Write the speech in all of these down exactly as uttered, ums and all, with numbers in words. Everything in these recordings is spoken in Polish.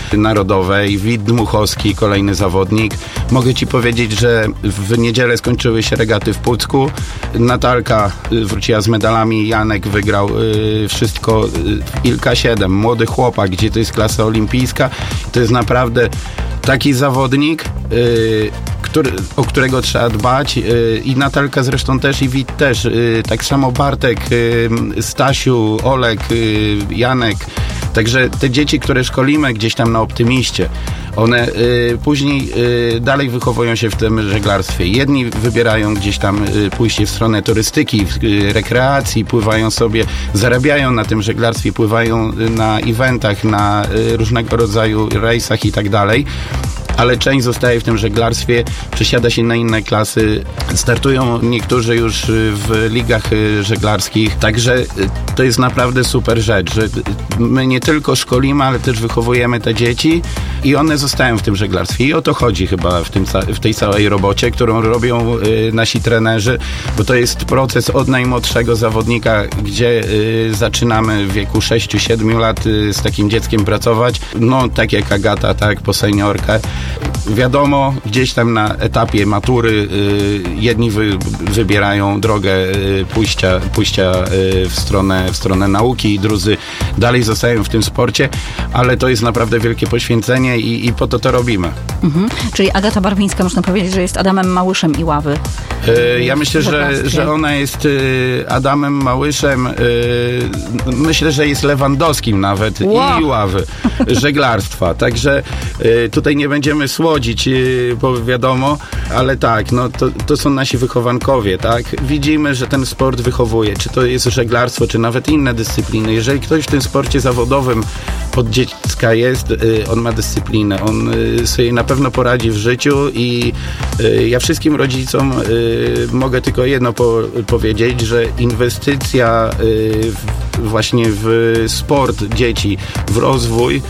narodowej, Wit Dmuchowski, kolejny zawodnik. Mogę ci powiedzieć, że w niedzielę skończyły się regaty w Pucku. Natalka wróciła z medalami, Janek wygrał y, wszystko y, Ilka siedem, młody chłopak, gdzie to jest klasa olimpijska. To jest naprawdę taki zawodnik, y, który, o którego trzeba dbać y, i Natalka zresztą też i Wit też. Y, tak samo Bartek, y, Stasiu, Olek, y, Janek. Także te dzieci, które szkolimy gdzieś tam na Optymiście, one y, później y, dalej wychowują się w tym żeglarstwie. Jedni wybierają gdzieś tam y, pójście w stronę turystyki, y, rekreacji, pływają sobie, zarabiają na tym żeglarstwie, pływają y, na eventach, na y, różnego rodzaju rejsach i tak dalej. Ale część zostaje w tym żeglarstwie, przesiada się na inne klasy, startują niektórzy już w ligach żeglarskich, także to jest naprawdę super rzecz, że my nie tylko szkolimy, ale też wychowujemy te dzieci i one zostają w tym żeglarstwie i o to chodzi chyba w, tym, w tej całej robocie, którą robią nasi trenerzy, bo to jest proces od najmłodszego zawodnika, gdzie zaczynamy w wieku sześciu siedmiu lat z takim dzieckiem pracować, no tak jak Agata, tak po seniorkę. Wiadomo, gdzieś tam na etapie matury y, jedni wy, wybierają drogę y, pójścia, pójścia y, w, stronę, w stronę nauki, drudzy dalej zostają w tym sporcie, ale to jest naprawdę wielkie poświęcenie i, i po to to robimy. Mhm. Czyli Agata Barwińska, można powiedzieć, że jest Adamem Małyszem Iławy. Y, ja myślę, że, że ona jest y, Adamem Małyszem, y, myślę, że jest Lewandowskim nawet wow. i Iławy, żeglarstwa. Także y, tutaj nie będziemy słodzić, bo wiadomo, ale tak, no to, to są nasi wychowankowie, tak? Widzimy, że ten sport wychowuje, czy to jest żeglarstwo, czy nawet inne dyscypliny. Jeżeli ktoś w tym sporcie zawodowym od dziecka jest, on ma dyscyplinę, on sobie na pewno poradzi w życiu i ja wszystkim rodzicom mogę tylko jedno po, powiedzieć, że inwestycja w, właśnie w sport dzieci, w rozwój,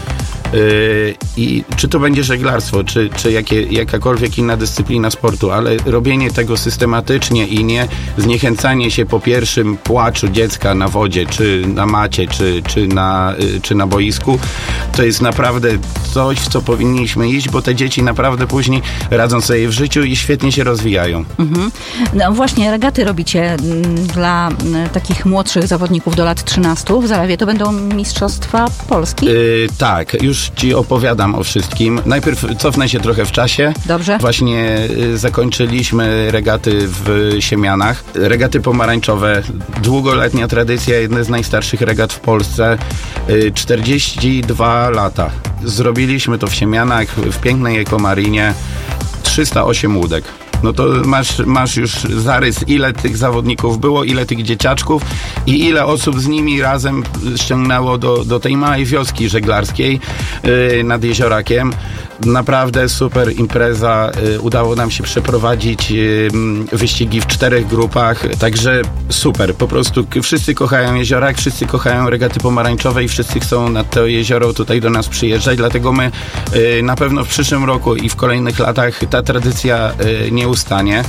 Yy, i czy to będzie żeglarstwo, czy, czy jakie, jakakolwiek inna dyscyplina sportu, ale robienie tego systematycznie i nie zniechęcanie się po pierwszym płaczu dziecka na wodzie, czy na macie, czy, czy, na, yy, czy na boisku, to jest naprawdę coś, w co powinniśmy iść, bo te dzieci naprawdę później radzą sobie w życiu i świetnie się rozwijają. Mhm. No właśnie, regaty robicie dla m, takich młodszych zawodników do lat trzynastu w Zalewie. To będą Mistrzostwa Polski? Yy, tak, już ci opowiadam o wszystkim. Najpierw cofnę się trochę w czasie. Dobrze. Właśnie y, zakończyliśmy regaty w Siemianach. Regaty pomarańczowe. Długoletnia tradycja, jedna z najstarszych regat w Polsce. Y, czterdzieści dwa lata. Zrobiliśmy to w Siemianach, w pięknej ekomarinie. trzysta osiem łódek. No to masz, masz już zarys, ile tych zawodników było, ile tych dzieciaczków i ile osób z nimi razem ściągnęło do, do tej małej wioski żeglarskiej yy, nad Jeziorakiem. Naprawdę super impreza. Yy, udało nam się przeprowadzić yy, wyścigi w czterech grupach. Także super. Po prostu wszyscy kochają Jeziorak, wszyscy kochają regaty pomarańczowe i wszyscy chcą na to jezioro tutaj do nas przyjeżdżać. Dlatego my yy, na pewno w przyszłym roku i w kolejnych latach ta tradycja yy, nie ustanie.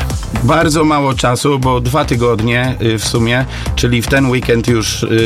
Bardzo mało czasu, bo dwa tygodnie y, w sumie, czyli w ten weekend już y,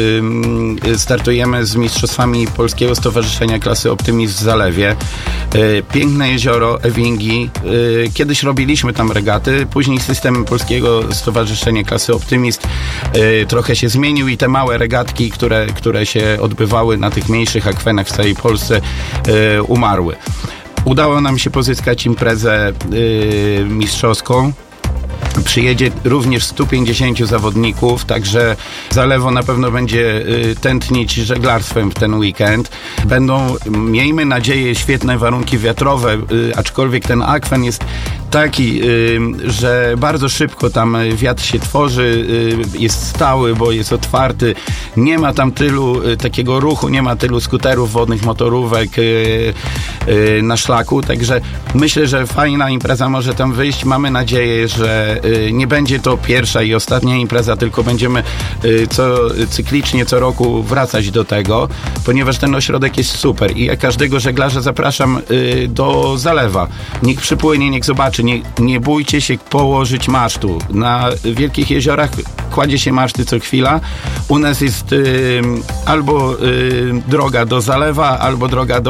y, startujemy z Mistrzostwami Polskiego Stowarzyszenia Klasy Optymist w Zalewie. Y, piękne jezioro, Ewingi. Y, kiedyś robiliśmy tam regaty, później system Polskiego Stowarzyszenia Klasy Optymist y, trochę się zmienił i te małe regatki, które, które się odbywały na tych mniejszych akwenach w całej Polsce y, umarły. Udało nam się pozyskać imprezę y, mistrzowską. Przyjedzie również stu pięćdziesięciu zawodników, także Zalewo na pewno będzie y, tętnić żeglarstwem w ten weekend. Będą, miejmy nadzieję, świetne warunki wiatrowe, y, aczkolwiek ten akwen jest taki, y, że bardzo szybko tam wiatr się tworzy, y, jest stały, bo jest otwarty. Nie ma tam tylu y, takiego ruchu, nie ma tylu skuterów wodnych, motorówek y, y, na szlaku, także myślę, że fajna impreza może tam wyjść. Mamy nadzieję, że y, nie będzie to pierwsza i ostatnia impreza, tylko będziemy y, co, cyklicznie co roku wracać do tego, ponieważ ten ośrodek jest super i ja każdego żeglarza zapraszam y, do Zalewa. Niech przypłynie, niech zobaczy. Nie, nie bójcie się położyć masztu. Na wielkich jeziorach kładzie się maszty co chwila. U nas jest y, albo y, droga do Zalewa, albo droga do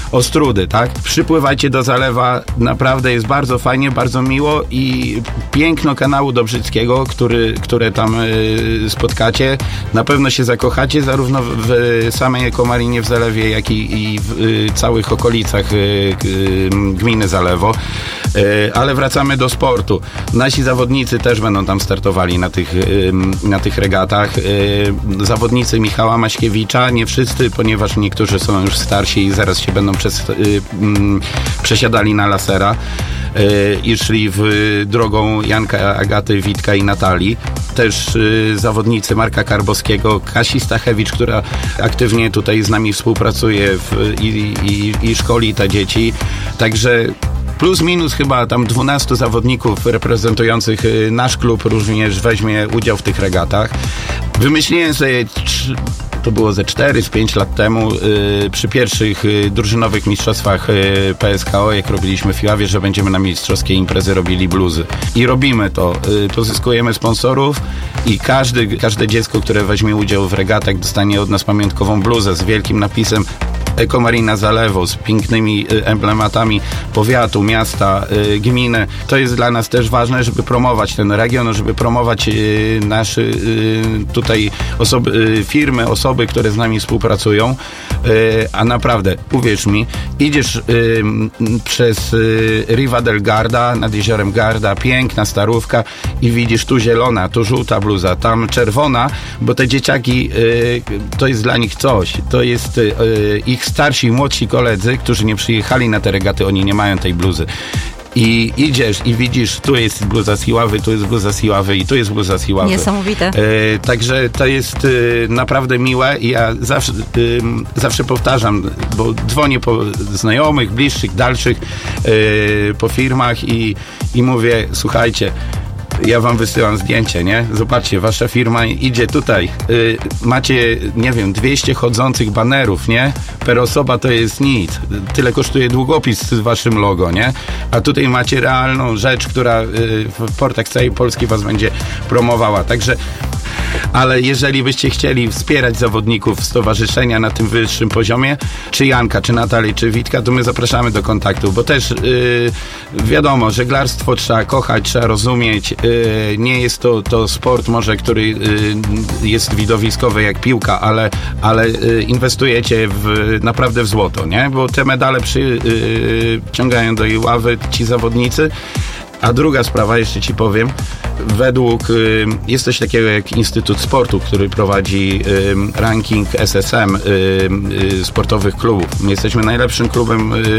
Ostródy, tak? Przypływajcie do zalewa, naprawdę jest bardzo fajnie, bardzo miło i piękno kanału Dobrzyckiego, który, które tam y, spotkacie. Na pewno się zakochacie zarówno w, w samej Komarinie w zalewie, jak i, i w y, całych okolicach y, y, gminy Zalewo. Y, ale wracamy do sportu. Nasi zawodnicy też będą tam startowali na tych, y, na tych regatach. Y, zawodnicy Michała Maśkiewicza, nie wszyscy, ponieważ niektórzy są już starsi i zaraz się będą przez, y, y, przesiadali na lasera y, i szli w drogą Janka, Agaty, Witka i Natalii. Też y, zawodnicy Marka Karbowskiego, Kasi Stachewicz, która aktywnie tutaj z nami współpracuje w, i, i, i szkoli te dzieci. Także plus minus chyba tam dwunastu zawodników reprezentujących nasz klub również weźmie udział w tych regatach. Wymyśliłem sobie, to było ze cztery z pięć lat temu, yy, przy pierwszych yy, drużynowych mistrzostwach yy, P S K O, jak robiliśmy w Iławie, że będziemy na mistrzowskiej imprezy robili bluzy. I robimy to. Yy, pozyskujemy sponsorów i każdy, każde dziecko, które weźmie udział w regatach, dostanie od nas pamiątkową bluzę z wielkim napisem Ekomarina Zalewo, z pięknymi y, emblematami powiatu, miasta, y, gminy. To jest dla nas też ważne, żeby promować ten region, żeby promować y, nasze y, tutaj osoby, y, firmy, osoby, które z nami współpracują. Y, a naprawdę, uwierz mi, idziesz y, przez y, Riva del Garda, nad jeziorem Garda, piękna starówka i widzisz tu zielona, tu żółta bluza, tam czerwona, bo te dzieciaki, y, to jest dla nich coś. To jest y, ich starsi, młodsi koledzy, którzy nie przyjechali na te regaty, oni nie mają tej bluzy. I idziesz i widzisz, tu jest bluza z Iławy, tu jest bluza z Iławy i tu jest bluza z Iławy. Niesamowite. E, także to jest e, naprawdę miłe i ja zawsze, e, zawsze powtarzam, bo dzwonię po znajomych, bliższych, dalszych, e, po firmach i, i mówię, słuchajcie, ja wam wysyłam zdjęcie, nie? Zobaczcie, wasza firma idzie tutaj. Yy, macie, nie wiem, dwieście chodzących banerów, nie? Per osoba to jest nic. Tyle kosztuje długopis z waszym logo, nie? A tutaj macie realną rzecz, która yy, w portach całej Polski was będzie promowała. Także ale jeżeli byście chcieli wspierać zawodników stowarzyszenia na tym wyższym poziomie, czy Janka, czy Natalii, czy Witka, to my zapraszamy do kontaktu, bo też yy, wiadomo, żeglarstwo trzeba kochać, trzeba rozumieć. Yy, nie jest to, to sport może, który yy, jest widowiskowy jak piłka, ale, ale yy, inwestujecie w, naprawdę w złoto, nie? Bo te medale przyciągają yy, do Iławy ci zawodnicy. A druga sprawa, jeszcze ci powiem, według, y, jest coś takiego jak Instytut Sportu, który prowadzi y, ranking S S M y, y, sportowych klubów. My jesteśmy najlepszym klubem y,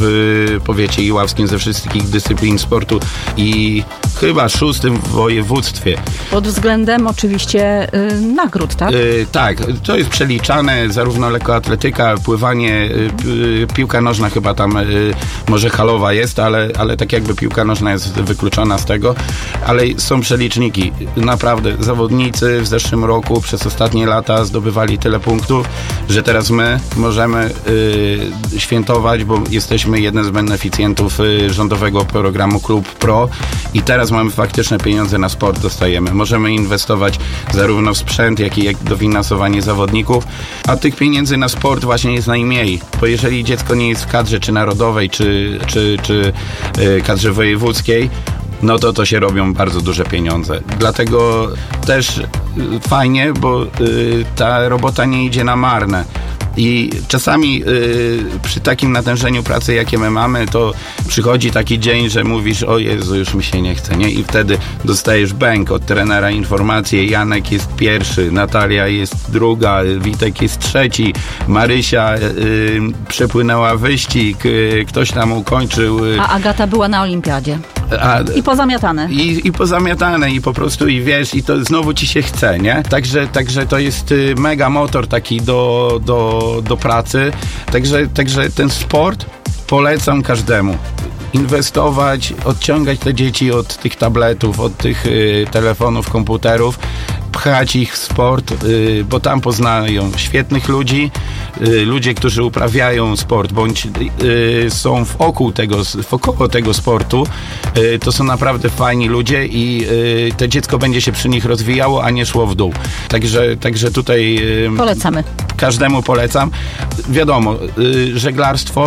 w powiecie iławskim ze wszystkich dyscyplin sportu i chyba szóstym w województwie. Pod względem oczywiście y, nagród, tak? Y, tak, to jest przeliczane, zarówno lekkoatletyka, pływanie, y, y, piłka nożna chyba tam y, może halowa jest, ale, ale tak jakby piłka nożna jest wykluczona z tego, ale są przeliczniki. Naprawdę zawodnicy w zeszłym roku przez ostatnie lata zdobywali tyle punktów, że teraz my możemy y, świętować, bo jesteśmy jednym z beneficjentów y, rządowego programu Klub Pro i teraz mamy faktyczne pieniądze na sport, dostajemy. Możemy inwestować zarówno w sprzęt, jak i jak dofinansowanie zawodników, a tych pieniędzy na sport właśnie jest najmniej, bo jeżeli dziecko nie jest w kadrze czy narodowej, czy, czy, czy y, kadrze wojewódzkiej, no to to się robią bardzo duże pieniądze. Dlatego też fajnie, bo y, ta robota nie idzie na marne. I czasami y, przy takim natężeniu pracy, jakie my mamy, to przychodzi taki dzień, że mówisz, o Jezu, już mi się nie chce, nie? I wtedy dostajesz bęk od trenera informację, Janek jest pierwszy, Natalia jest druga, Witek jest trzeci, Marysia y, przepłynęła wyścig, y, ktoś tam ukończył. Y, A Agata była na olimpiadzie. A, I pozamiatane. I, I pozamiatane i po prostu i wiesz, i to znowu ci się chce, nie? Także, także to jest y, mega motor taki do, do, do pracy. Także, także ten sport polecam każdemu. Inwestować, odciągać te dzieci od tych tabletów, od tych y, telefonów, komputerów, pchać ich w sport, y, bo tam poznają świetnych ludzi, y, ludzie, którzy uprawiają sport, bądź y, są wokół tego, wokoło tego sportu, y, to są naprawdę fajni ludzie i y, to dziecko będzie się przy nich rozwijało, a nie szło w dół. Także, także tutaj y, polecamy. Każdemu polecam. Wiadomo, y, żeglarstwo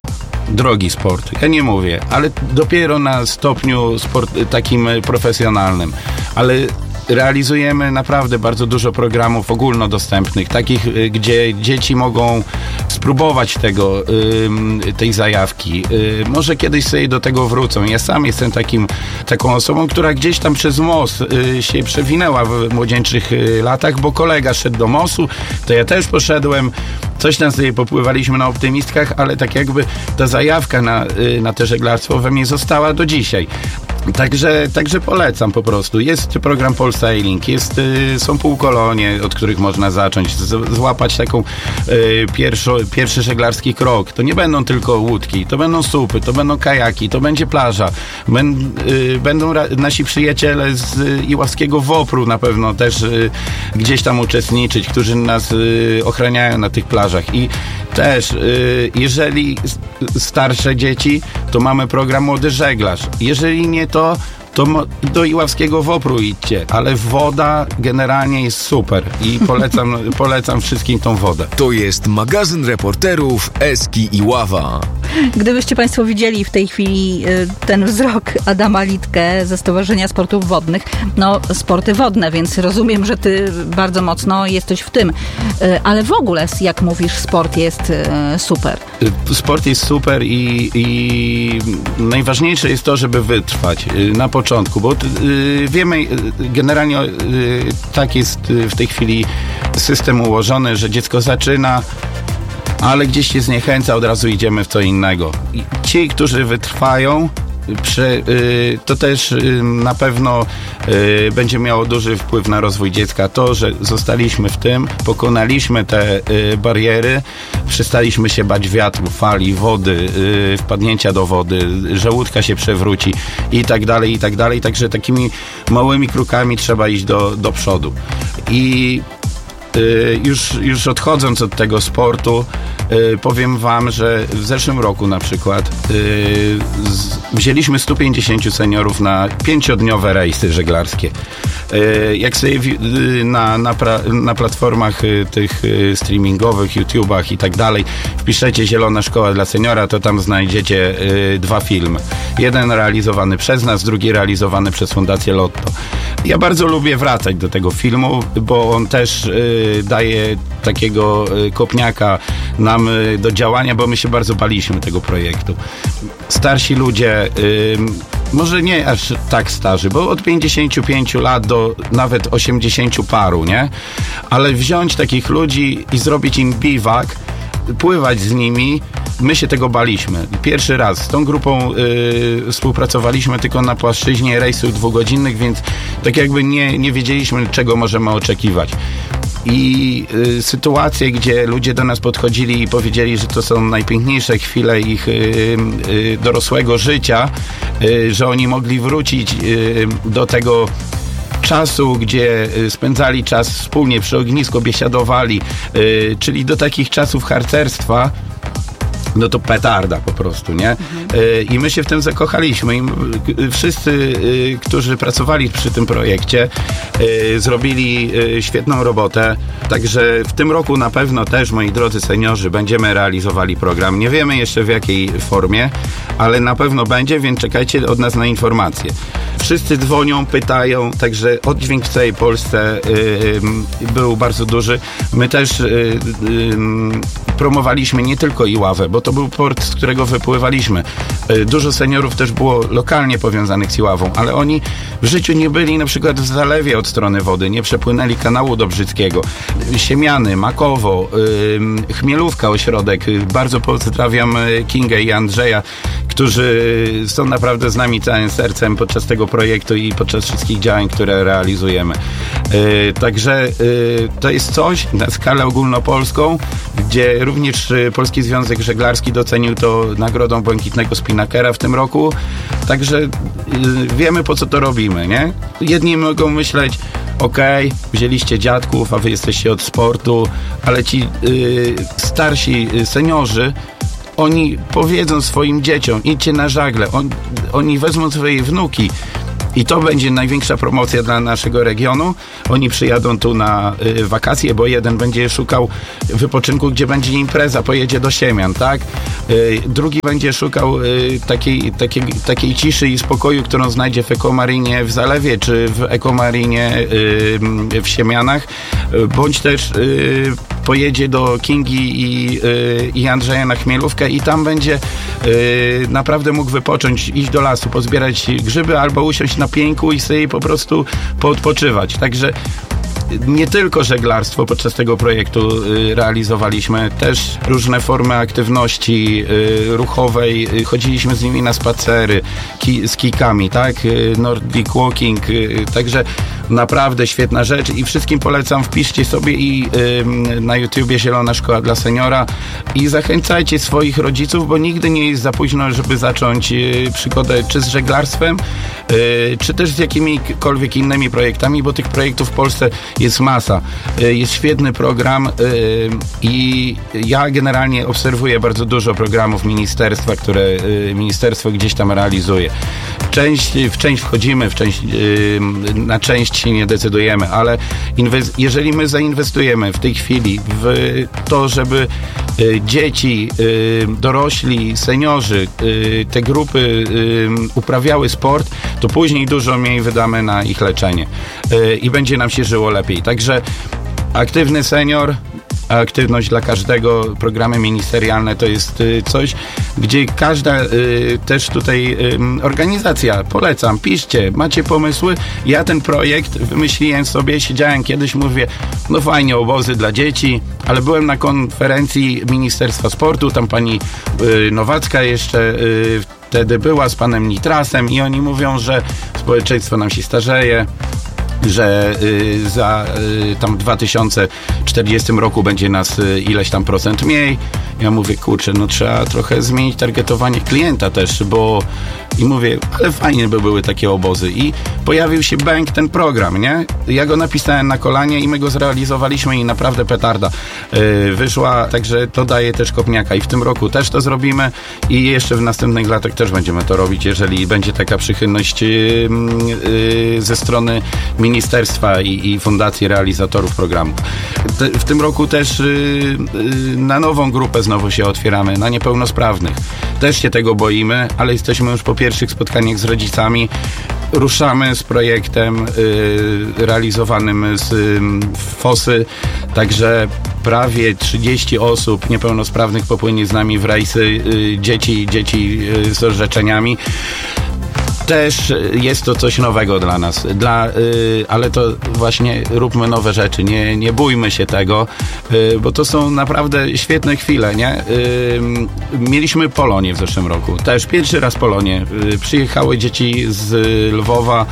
drogi sport. Ja nie mówię, ale dopiero na stopniu sport, takim profesjonalnym. Ale realizujemy naprawdę bardzo dużo programów ogólnodostępnych, takich, gdzie dzieci mogą spróbować tego, tej zajawki. Może kiedyś sobie do tego wrócą. Ja sam jestem takim, taką osobą, która gdzieś tam przez most się przewinęła w młodzieńczych latach, bo kolega szedł do mostu, to ja też poszedłem. Coś tam sobie popływaliśmy na optymistkach, ale tak jakby ta zajawka na, na te żeglarstwo we mnie została do dzisiaj. Także, także polecam po prostu. Jest program Polsailing, jest, y, są półkolonie, od których można zacząć, z, złapać taką y, pierwszo, pierwszy żeglarski krok. To nie będą tylko łódki, to będą supy, to będą kajaki, to będzie plaża. Ben, y, będą ra, nasi przyjaciele z y, Iławskiego Wopru na pewno też y, gdzieś tam uczestniczyć, którzy nas y, ochraniają na tych plażach. I też, y, jeżeli starsze dzieci, to mamy program Młody Żeglarz. Jeżeli nie to, to do Iławskiego Wopru idźcie, ale woda generalnie jest super i polecam, polecam wszystkim tą wodę. To jest magazyn reporterów Eski Iława. Gdybyście Państwo widzieli w tej chwili ten wzrok Adama Litkę ze Stowarzyszenia Sportów Wodnych, no sporty wodne, więc rozumiem, że Ty bardzo mocno jesteś w tym. Ale w ogóle, jak mówisz, sport jest super. Sport jest super i, i najważniejsze jest to, żeby wytrwać na początku, bo y, wiemy, y, generalnie y, tak jest w tej chwili system ułożony, że dziecko zaczyna, ale gdzieś się zniechęca, od razu idziemy w co innego. I ci, którzy wytrwają, Prze, y, to też y, na pewno y, będzie miało duży wpływ na rozwój dziecka. To, że zostaliśmy w tym, pokonaliśmy te y, bariery, przestaliśmy się bać wiatru, fali, wody, y, wpadnięcia do wody, że łódka się przewróci i tak dalej, i tak dalej. Także takimi małymi krokami trzeba iść do, do przodu. I Już, już odchodząc od tego sportu, powiem wam, że w zeszłym roku na przykład wzięliśmy stu pięćdziesięciu seniorów na pięciodniowe rejsy żeglarskie. Jak sobie na, na, na platformach tych streamingowych, YouTubach i tak dalej wpiszecie Zielona Szkoła dla Seniora, to tam znajdziecie dwa filmy. Jeden realizowany przez nas, drugi realizowany przez Fundację Lotto. Ja bardzo lubię wracać do tego filmu, bo on też daje takiego kopniaka nam do działania, bo my się bardzo baliśmy tego projektu. Starsi ludzie, może nie aż tak starzy, bo od pięćdziesięciu pięciu lat do nawet osiemdziesięciu paru, nie? Ale wziąć takich ludzi i zrobić im biwak, pływać z nimi, my się tego baliśmy. Pierwszy raz z tą grupą y, współpracowaliśmy tylko na płaszczyźnie rejsów dwugodzinnych, więc tak jakby nie, nie wiedzieliśmy, czego możemy oczekiwać. I y, sytuacje, gdzie ludzie do nas podchodzili i powiedzieli, że to są najpiękniejsze chwile ich y, y, dorosłego życia, y, że oni mogli wrócić y, do tego czasu, gdzie spędzali czas wspólnie przy ognisku, biesiadowali, yy, czyli do takich czasów harcerstwa, no to petarda po prostu, nie? Mhm. Yy, I my się w tym zakochaliśmy. I yy, wszyscy, yy, którzy pracowali przy tym projekcie, yy, zrobili yy, świetną robotę. Także w tym roku na pewno też, moi drodzy seniorzy, będziemy realizowali program. Nie wiemy jeszcze w jakiej formie, ale na pewno będzie, więc czekajcie od nas na informacje. Wszyscy dzwonią, pytają, także oddźwięk w całej Polsce yy, był bardzo duży. My też yy, yy, promowaliśmy nie tylko Iławę, bo to był port, z którego wypływaliśmy. Yy, dużo seniorów też było lokalnie powiązanych z Iławą, ale oni w życiu nie byli na przykład w zalewie od strony wody, nie przepłynęli kanału Dobrzyckiego. Siemiany, Makowo, yy, Chmielówka, ośrodek. Bardzo pozdrawiam Kingę i Andrzeja, którzy są naprawdę z nami całym sercem podczas tego projektu i podczas wszystkich działań, które realizujemy. Yy, także yy, to jest coś na skalę ogólnopolską, gdzie również yy, Polski Związek Żeglarski docenił to nagrodą Błękitnego Spinakera w tym roku. Także yy, wiemy, po co to robimy, nie? Jedni mogą myśleć, okej, okay, wzięliście dziadków, a wy jesteście od sportu, ale ci yy, starsi yy, seniorzy, oni powiedzą swoim dzieciom, idźcie na żagle, On, oni wezmą swoje wnuki I to będzie największa promocja dla naszego regionu. Oni przyjadą tu na y, wakacje, bo jeden będzie szukał wypoczynku, gdzie będzie impreza, pojedzie do Siemian, tak? Y, drugi będzie szukał y, takiej, takiej, takiej ciszy i spokoju, którą znajdzie w Ekomarinie w Zalewie, czy w Ekomarinie y, w Siemianach, y, bądź też y, pojedzie do Kingi i, y, i Andrzeja na Chmielówkę i tam będzie y, naprawdę mógł wypocząć, iść do lasu, pozbierać grzyby albo usiąść na pieńku i sobie po prostu poodpoczywać. Także nie tylko żeglarstwo podczas tego projektu y, realizowaliśmy, też różne formy aktywności y, ruchowej. Y, chodziliśmy z nimi na spacery ki, z kijkami, tak? Y, Nordic Walking, y, także naprawdę świetna rzecz i wszystkim polecam, wpiszcie sobie i y, na YouTubie Zielona Szkoła dla Seniora i zachęcajcie swoich rodziców, bo nigdy nie jest za późno, żeby zacząć y, przygodę czy z żeglarstwem, y, czy też z jakimikolwiek innymi projektami, bo tych projektów w Polsce jest masa. Y, jest świetny program y, i ja generalnie obserwuję bardzo dużo programów ministerstwa, które y, ministerstwo gdzieś tam realizuje. Część, w część wchodzimy, w część, y, na część się nie decydujemy, ale inwest- jeżeli my zainwestujemy w tej chwili w to, żeby y, dzieci, y, dorośli, seniorzy, y, te grupy y, uprawiały sport, to później dużo mniej wydamy na ich leczenie y, i będzie nam się żyło lepiej. Także aktywny senior, aktywność dla każdego, programy ministerialne to jest y, coś, gdzie każda y, też tutaj y, organizacja, polecam, piszcie, macie pomysły. Ja ten projekt wymyśliłem sobie, siedziałem kiedyś, mówię, no fajnie, obozy dla dzieci, ale byłem na konferencji Ministerstwa Sportu, tam pani y, Nowacka jeszcze y, wtedy była z panem Nitrasem i oni mówią, że społeczeństwo nam się starzeje, że y, za y, tam w dwa tysiące czterdziestym roku będzie nas y, ileś tam procent mniej. Ja mówię, kurczę, no trzeba trochę zmienić targetowanie klienta też, bo i mówię, ale fajnie by były takie obozy. I pojawił się Bęk, ten program, nie? Ja go napisałem na kolanie i my go zrealizowaliśmy i naprawdę petarda y, wyszła, także to daje też kopniaka i w tym roku też to zrobimy i jeszcze w następnych latach też będziemy to robić, jeżeli będzie taka przychylność y, y, ze strony ministerstwa i, i fundacji realizatorów programu. Te, w tym roku też y, y, na nową grupę znowu się otwieramy, na niepełnosprawnych. Też się tego boimy, ale jesteśmy już po pierwszych spotkaniach z rodzicami. Ruszamy z projektem y, realizowanym z y, FOSy, także prawie trzydzieści osób niepełnosprawnych popłynie z nami w rejsy y, dzieci, dzieci y, z orzeczeniami. Też jest to coś nowego dla nas, dla, y, ale to właśnie róbmy nowe rzeczy, nie, nie bójmy się tego, y, bo to są naprawdę świetne chwile, nie? Y, mieliśmy Polonię w zeszłym roku, też pierwszy raz Polonię, y, przyjechały dzieci z Lwowa,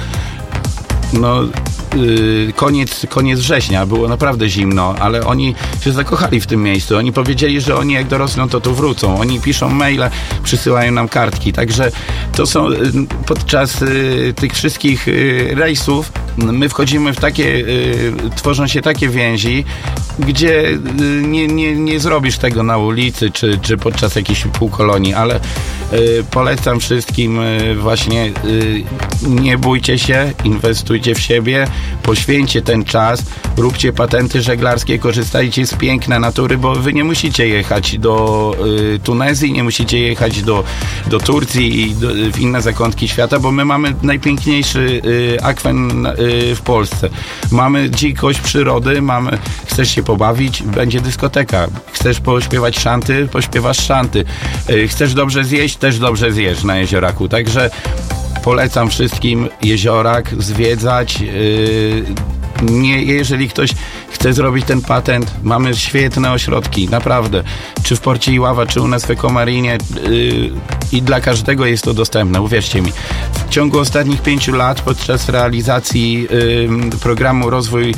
no Yy, koniec, koniec września, było naprawdę zimno, ale oni się zakochali w tym miejscu. Oni powiedzieli, że oni jak dorosną, to tu wrócą. Oni piszą maile, przysyłają nam kartki. Także to są yy, podczas yy, tych wszystkich yy, rejsów my wchodzimy w takie, yy, tworzą się takie więzi, gdzie yy, nie, nie, nie zrobisz tego na ulicy, czy, czy podczas jakiejś półkolonii, ale yy, polecam wszystkim yy, właśnie yy, nie bójcie się, inwestujcie w siebie, poświęćcie ten czas, róbcie patenty żeglarskie, korzystajcie z pięknej natury, bo wy nie musicie jechać do y, Tunezji, nie musicie jechać do, do Turcji i do, w inne zakątki świata, bo my mamy najpiękniejszy y, akwen y, w Polsce. Mamy dzikość przyrody, mamy, chcesz się pobawić, będzie dyskoteka. Chcesz pośpiewać szanty, pośpiewasz szanty. Y, chcesz dobrze zjeść, też dobrze zjesz na Jezioraku. Także polecam wszystkim Jeziorak zwiedzać. Yy, nie, jeżeli ktoś chce zrobić ten patent, mamy świetne ośrodki, naprawdę. Czy w Porcie Iława, czy u nas w Ekomarinie yy, i dla każdego jest to dostępne, uwierzcie mi. W ciągu ostatnich pięciu lat podczas realizacji yy, programu Rozwój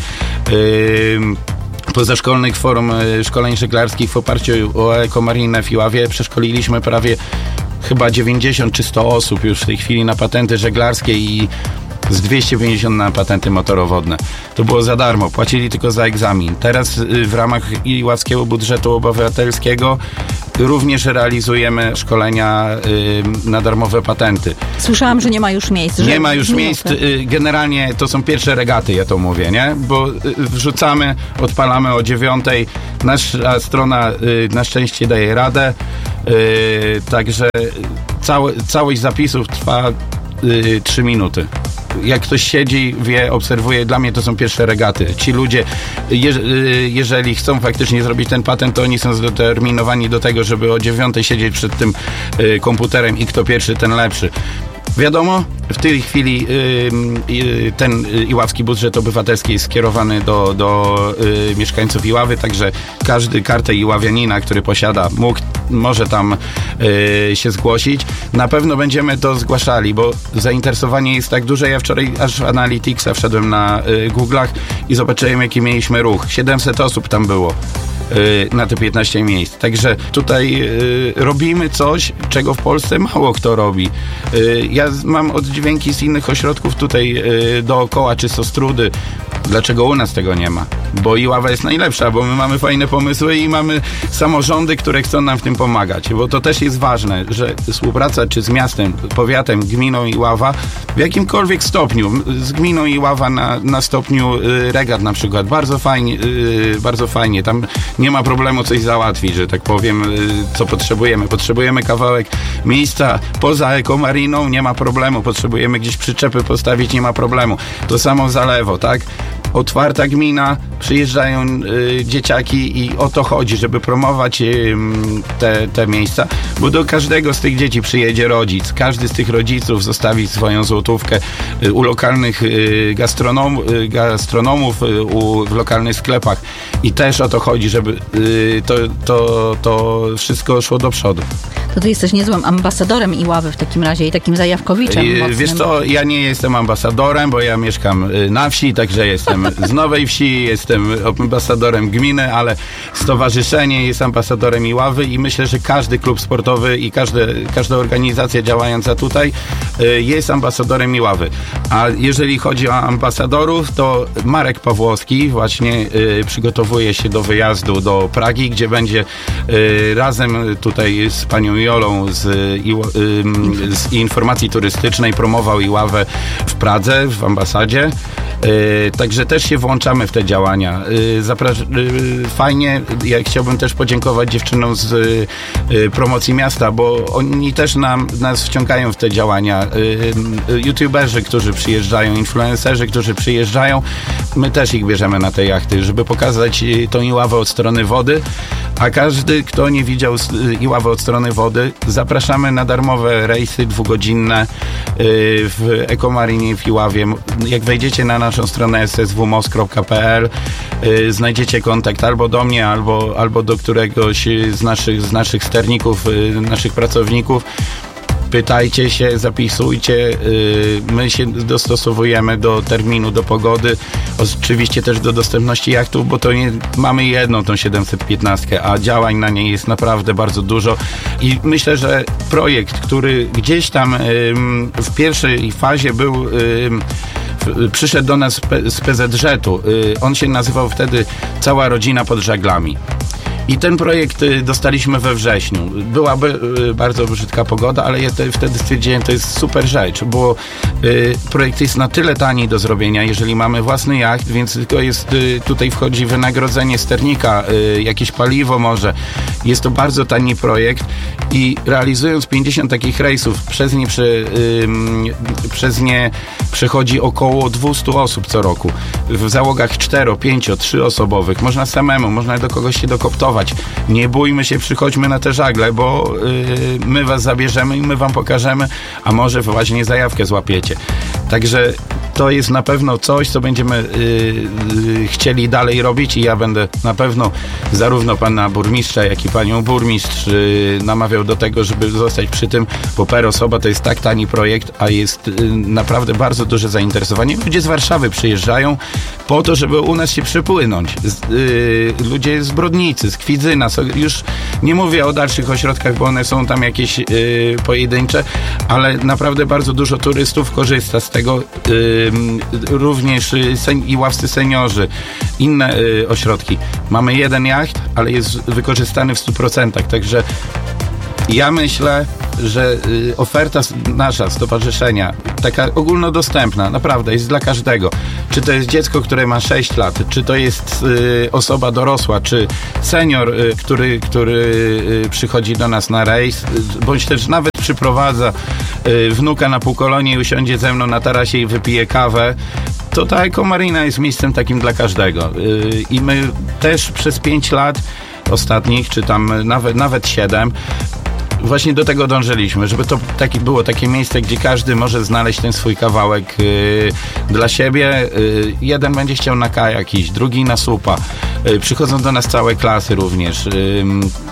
yy, pozaszkolnych form yy, szkoleń żeglarskich w oparciu o Ekomarinę w Iławie przeszkoliliśmy prawie chyba dziewięćdziesiąt czy sto osób już w tej chwili na patenty żeglarskie i z dwieście pięćdziesiąt na patenty motorowodne. To było za darmo, płacili tylko za egzamin. Teraz w ramach iławskiego budżetu obywatelskiego Również realizujemy szkolenia y, na darmowe patenty. Słyszałam, że nie ma już miejsc. Nie ma już miejsc. Y, generalnie to są pierwsze regaty, ja to mówię, nie? Bo y, wrzucamy, odpalamy o dziewiątej. Nasza strona y, na szczęście daje radę. Y, także cały, całość zapisów trwa y, trzy minuty. Jak ktoś siedzi, wie, obserwuje, dla mnie to są pierwsze regaty. Ci ludzie, je, jeżeli chcą faktycznie zrobić ten patent, to oni są zdeterminowani do tego, żeby o dziewiątej siedzieć przed tym y, komputerem i kto pierwszy, ten lepszy. Wiadomo, w tej chwili y, y, ten iławski budżet obywatelski jest skierowany do, do y, mieszkańców Iławy, także każdy kartę iławianina, który posiada, mógł, może tam y, się zgłosić. Na pewno będziemy to zgłaszali, bo zainteresowanie jest tak duże. Ja wczoraj aż w Analyticsa wszedłem na y, Google'ach i zobaczyłem, jaki mieliśmy ruch. siedemset osób tam było na te piętnaście miejsc. Także tutaj y, robimy coś, czego w Polsce mało kto robi. Y, ja mam oddźwięki z innych ośrodków tutaj y, dookoła, czy z Ostródy. Dlaczego u nas tego nie ma? Bo Iława jest najlepsza, bo my mamy fajne pomysły i mamy samorządy, które chcą nam w tym pomagać. Bo to też jest ważne, że współpraca czy z miastem, powiatem, gminą Iława w jakimkolwiek stopniu, z gminą Iława na, na stopniu y, regat na przykład, bardzo fajnie, y, bardzo fajnie. Tam nie ma problemu coś załatwić, że tak powiem, y, co potrzebujemy. Potrzebujemy kawałek miejsca poza Ekomariną, nie ma problemu. Potrzebujemy gdzieś przyczepy postawić, nie ma problemu. To samo Zalewo, tak? Otwarta gmina, przyjeżdżają y, dzieciaki i o to chodzi, żeby promować y, te, te miejsca, bo do każdego z tych dzieci przyjedzie rodzic. Każdy z tych rodziców zostawi swoją złotówkę y, u lokalnych y, gastronom, y, gastronomów y, u, w lokalnych sklepach i też o to chodzi, żeby y, to, to, to wszystko szło do przodu. To ty jesteś niezłym ambasadorem Iławy w takim razie i takim zajawkowiczem y, mocnym. Wiesz co, ja nie jestem ambasadorem, bo ja mieszkam y, na wsi, także jestem z Nowej Wsi, jestem ambasadorem gminy, ale stowarzyszenie jest ambasadorem Iławy i myślę, że każdy klub sportowy i każde, każda organizacja działająca tutaj y, jest ambasadorem Iławy. A jeżeli chodzi o ambasadorów, to Marek Pawłowski właśnie y, przygotowuje się do wyjazdu do Pragi, gdzie będzie y, razem tutaj z panią Jolą z, y, z informacji turystycznej promował Iławę w Pradze, w ambasadzie. Yy, także też się włączamy w te działania. Yy, zapra- yy, fajnie, ja chciałbym też podziękować dziewczynom z yy, promocji miasta, bo oni też nam, nas wciągają w te działania. Yy, YouTuberzy, którzy przyjeżdżają, influencerzy, którzy przyjeżdżają, my też ich bierzemy na te jachty, żeby pokazać yy, tą Iławę od strony wody, a każdy, kto nie widział yy, Iławy od strony wody, zapraszamy na darmowe rejsy dwugodzinne yy, w Ekomarinie w Iławie. Jak wejdziecie na naszą stronę s s w m o s kropka p l yy, znajdziecie kontakt albo do mnie, albo, albo do któregoś z naszych, z naszych sterników, yy, naszych pracowników. Pytajcie się, zapisujcie, yy, my się dostosowujemy do terminu, do pogody, oczywiście też do dostępności jachtów, bo to nie mamy jedną tą siedemset piętnaście, a działań na niej jest naprawdę bardzo dużo i myślę, że projekt, który gdzieś tam yy, w pierwszej fazie był yy, przyszedł do nas z P Z rzetu. On się nazywał wtedy Cała rodzina pod żaglami. I ten projekt dostaliśmy we wrześniu. Była bardzo brzydka pogoda, ale ja wtedy stwierdziłem, to jest super rzecz, bo projekt jest na tyle tani do zrobienia, jeżeli mamy własny jacht, więc tylko jest, tutaj wchodzi wynagrodzenie sternika, jakieś paliwo może. Jest to bardzo tani projekt i realizując pięćdziesiąt takich rejsów, przez nie, przy, przez nie przechodzi około dwieście osób co roku. W załogach cztero, pięcio, trzy osobowych. Można samemu, można do kogoś się dokoptować. Nie bójmy się, przychodźmy na te żagle, bo yy, my was zabierzemy i my wam pokażemy, a może właśnie zajawkę złapiecie. Także to jest na pewno coś, co będziemy yy, yy, chcieli dalej robić i ja będę na pewno zarówno pana burmistrza, jak i panią burmistrz yy, namawiał do tego, żeby zostać przy tym, bo per osoba to jest tak tani projekt, a jest yy, naprawdę bardzo duże zainteresowanie. Ludzie z Warszawy przyjeżdżają po to, żeby u nas się przypłynąć. Z, yy, ludzie z Brodnicy, z Kwidzyna, so, już nie mówię o dalszych ośrodkach, bo one są tam jakieś yy, pojedyncze, ale naprawdę bardzo dużo turystów korzysta z tego yy, również sen- Iławscy seniorzy, inne y, ośrodki. Mamy jeden jacht, ale jest wykorzystany w stu procentach, także ja myślę, że y, oferta nasza, stowarzyszenia, taka ogólnodostępna, naprawdę jest dla każdego. Czy to jest dziecko, które ma sześć lat, czy to jest y, osoba dorosła, czy senior, y, który, który y, przychodzi do nas na rejs, y, bądź też nawet przyprowadza y, wnuka na półkolonie i usiądzie ze mną na tarasie i wypije kawę, to ta Ekomarina jest miejscem takim dla każdego. Y, I my też przez pięć lat ostatnich, czy tam nawet, nawet siedem, właśnie do tego dążyliśmy, żeby to taki, było takie miejsce, gdzie każdy może znaleźć ten swój kawałek yy, dla siebie. Yy, jeden będzie chciał na kajak iść, drugi na słupa. Yy, przychodzą do nas całe klasy również. Yy,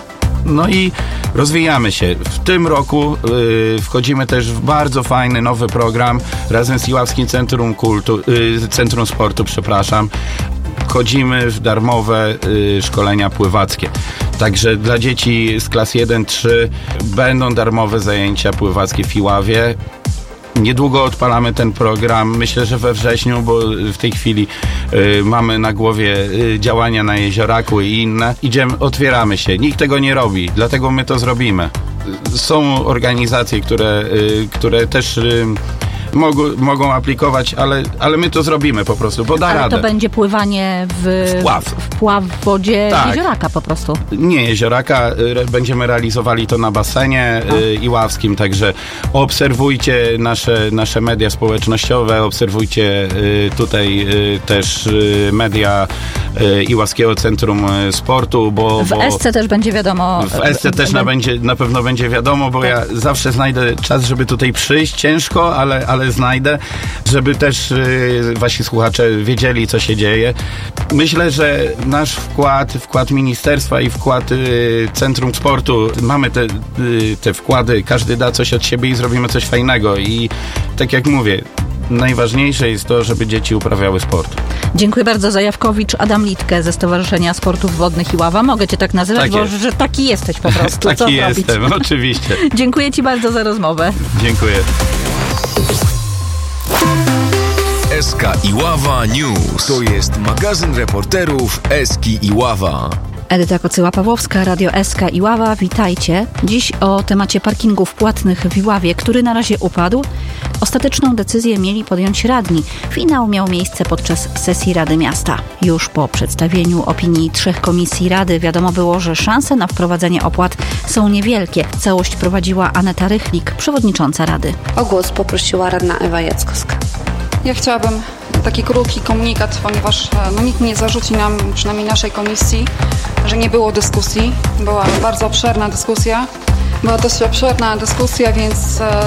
no i rozwijamy się. W tym roku yy, wchodzimy też w bardzo fajny, nowy program razem z Iławskim Centrum Kultu, yy, Centrum Sportu, przepraszam. Wchodzimy w darmowe y, szkolenia pływackie. Także dla dzieci z klas jeden trzy będą darmowe zajęcia pływackie w Iławie. Niedługo odpalamy ten program, myślę, że we wrześniu, bo w tej chwili y, mamy na głowie y, działania na Jezioraku i inne. Idziemy, otwieramy się. Nikt tego nie robi, dlatego my to zrobimy. Są organizacje, które, y, które też... Y, Mogą, mogą aplikować, ale, ale my to zrobimy po prostu, bo da ale radę. To będzie pływanie w, Wpław. wpław w wodzie tak. Jezioraka po prostu. Nie Jezioraka, re, będziemy realizowali to na basenie y, iławskim, także obserwujcie nasze, nasze media społecznościowe, obserwujcie y, tutaj y, też y, media y, Iławskiego Centrum Sportu, bo... W bo S C też będzie wiadomo. W S C też na, będzie, na pewno będzie wiadomo, bo tak. Ja zawsze znajdę czas, żeby tutaj przyjść, ciężko, ale, ale znajdę, żeby też y, wasi słuchacze wiedzieli, co się dzieje. Myślę, że nasz wkład, wkład ministerstwa i wkład y, Centrum Sportu, mamy te, y, te wkłady, każdy da coś od siebie i zrobimy coś fajnego i tak jak mówię, najważniejsze jest to, żeby dzieci uprawiały sport. Dziękuję bardzo. Zajawkowicz Adam Litke ze Stowarzyszenia Sportów Wodnych Iława. Mogę cię tak nazywać, tak bo jest. że taki jesteś po prostu. Taki Co jestem, robić? oczywiście. Dziękuję ci bardzo za rozmowę. Dziękuję. S K Iława News. To jest magazyn reporterów S K Iława. Edyta Kocyła-Pawłowska, Radio S K Iława. Witajcie. Dziś o temacie parkingów płatnych w Iławie, który na razie upadł. Ostateczną decyzję mieli podjąć radni. Finał miał miejsce podczas sesji Rady Miasta. Już po przedstawieniu opinii trzech komisji Rady wiadomo było, że szanse na wprowadzenie opłat są niewielkie. Całość prowadziła Aneta Rychlik, przewodnicząca Rady. O głos poprosiła radna Ewa Jackowska. Ja chciałabym taki krótki komunikat, ponieważ no, nikt nie zarzuci nam, przynajmniej naszej komisji, że nie było dyskusji. Była bardzo obszerna dyskusja. Była dość obszerna dyskusja, więc e,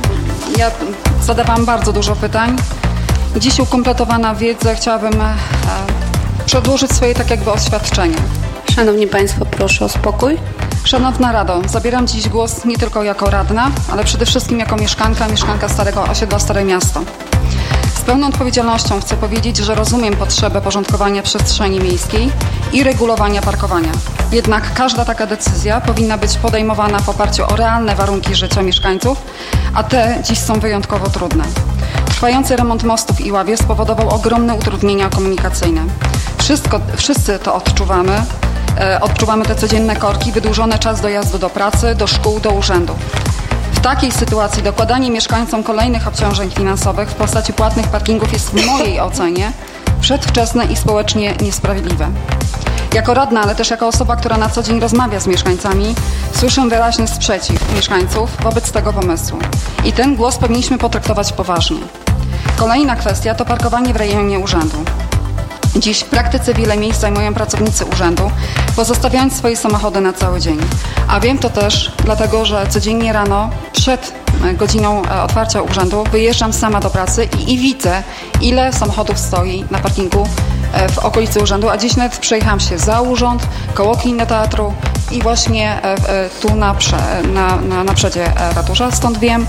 ja zadawałam bardzo dużo pytań. Dziś ukompletowana wiedza, chciałabym e, przedłożyć swoje tak jakby oświadczenie. Szanowni Państwo, proszę o spokój. Szanowna Rado, zabieram dziś głos nie tylko jako radna, ale przede wszystkim jako mieszkanka, mieszkanka Starego Osiedla Stare Miasto. Z pełną odpowiedzialnością chcę powiedzieć, że rozumiem potrzebę porządkowania przestrzeni miejskiej i regulowania parkowania. Jednak każda taka decyzja powinna być podejmowana w oparciu o realne warunki życia mieszkańców, a te dziś są wyjątkowo trudne. Trwający remont mostu w Iławie spowodował ogromne utrudnienia komunikacyjne. Wszystko, wszyscy to odczuwamy. E, odczuwamy te codzienne korki, wydłużony czas dojazdu do pracy, do szkół, do urzędów. W takiej sytuacji dokładanie mieszkańcom kolejnych obciążeń finansowych w postaci płatnych parkingów jest w mojej ocenie przedwczesne i społecznie niesprawiedliwe. Jako radna, ale też jako osoba, która na co dzień rozmawia z mieszkańcami, słyszę wyraźny sprzeciw mieszkańców wobec tego pomysłu. I ten głos powinniśmy potraktować poważnie. Kolejna kwestia to parkowanie w rejonie urzędu. Dziś w praktyce wiele miejsc zajmują pracownicy urzędu, pozostawiając swoje samochody na cały dzień. A wiem to też dlatego, że codziennie rano przed godziną otwarcia urzędu wyjeżdżam sama do pracy i, i widzę, ile samochodów stoi na parkingu w okolicy urzędu, a dziś nawet przejechałam się za urząd, koło kina teatru i właśnie tu na, na, na, na przedzie ratusza. Stąd wiem,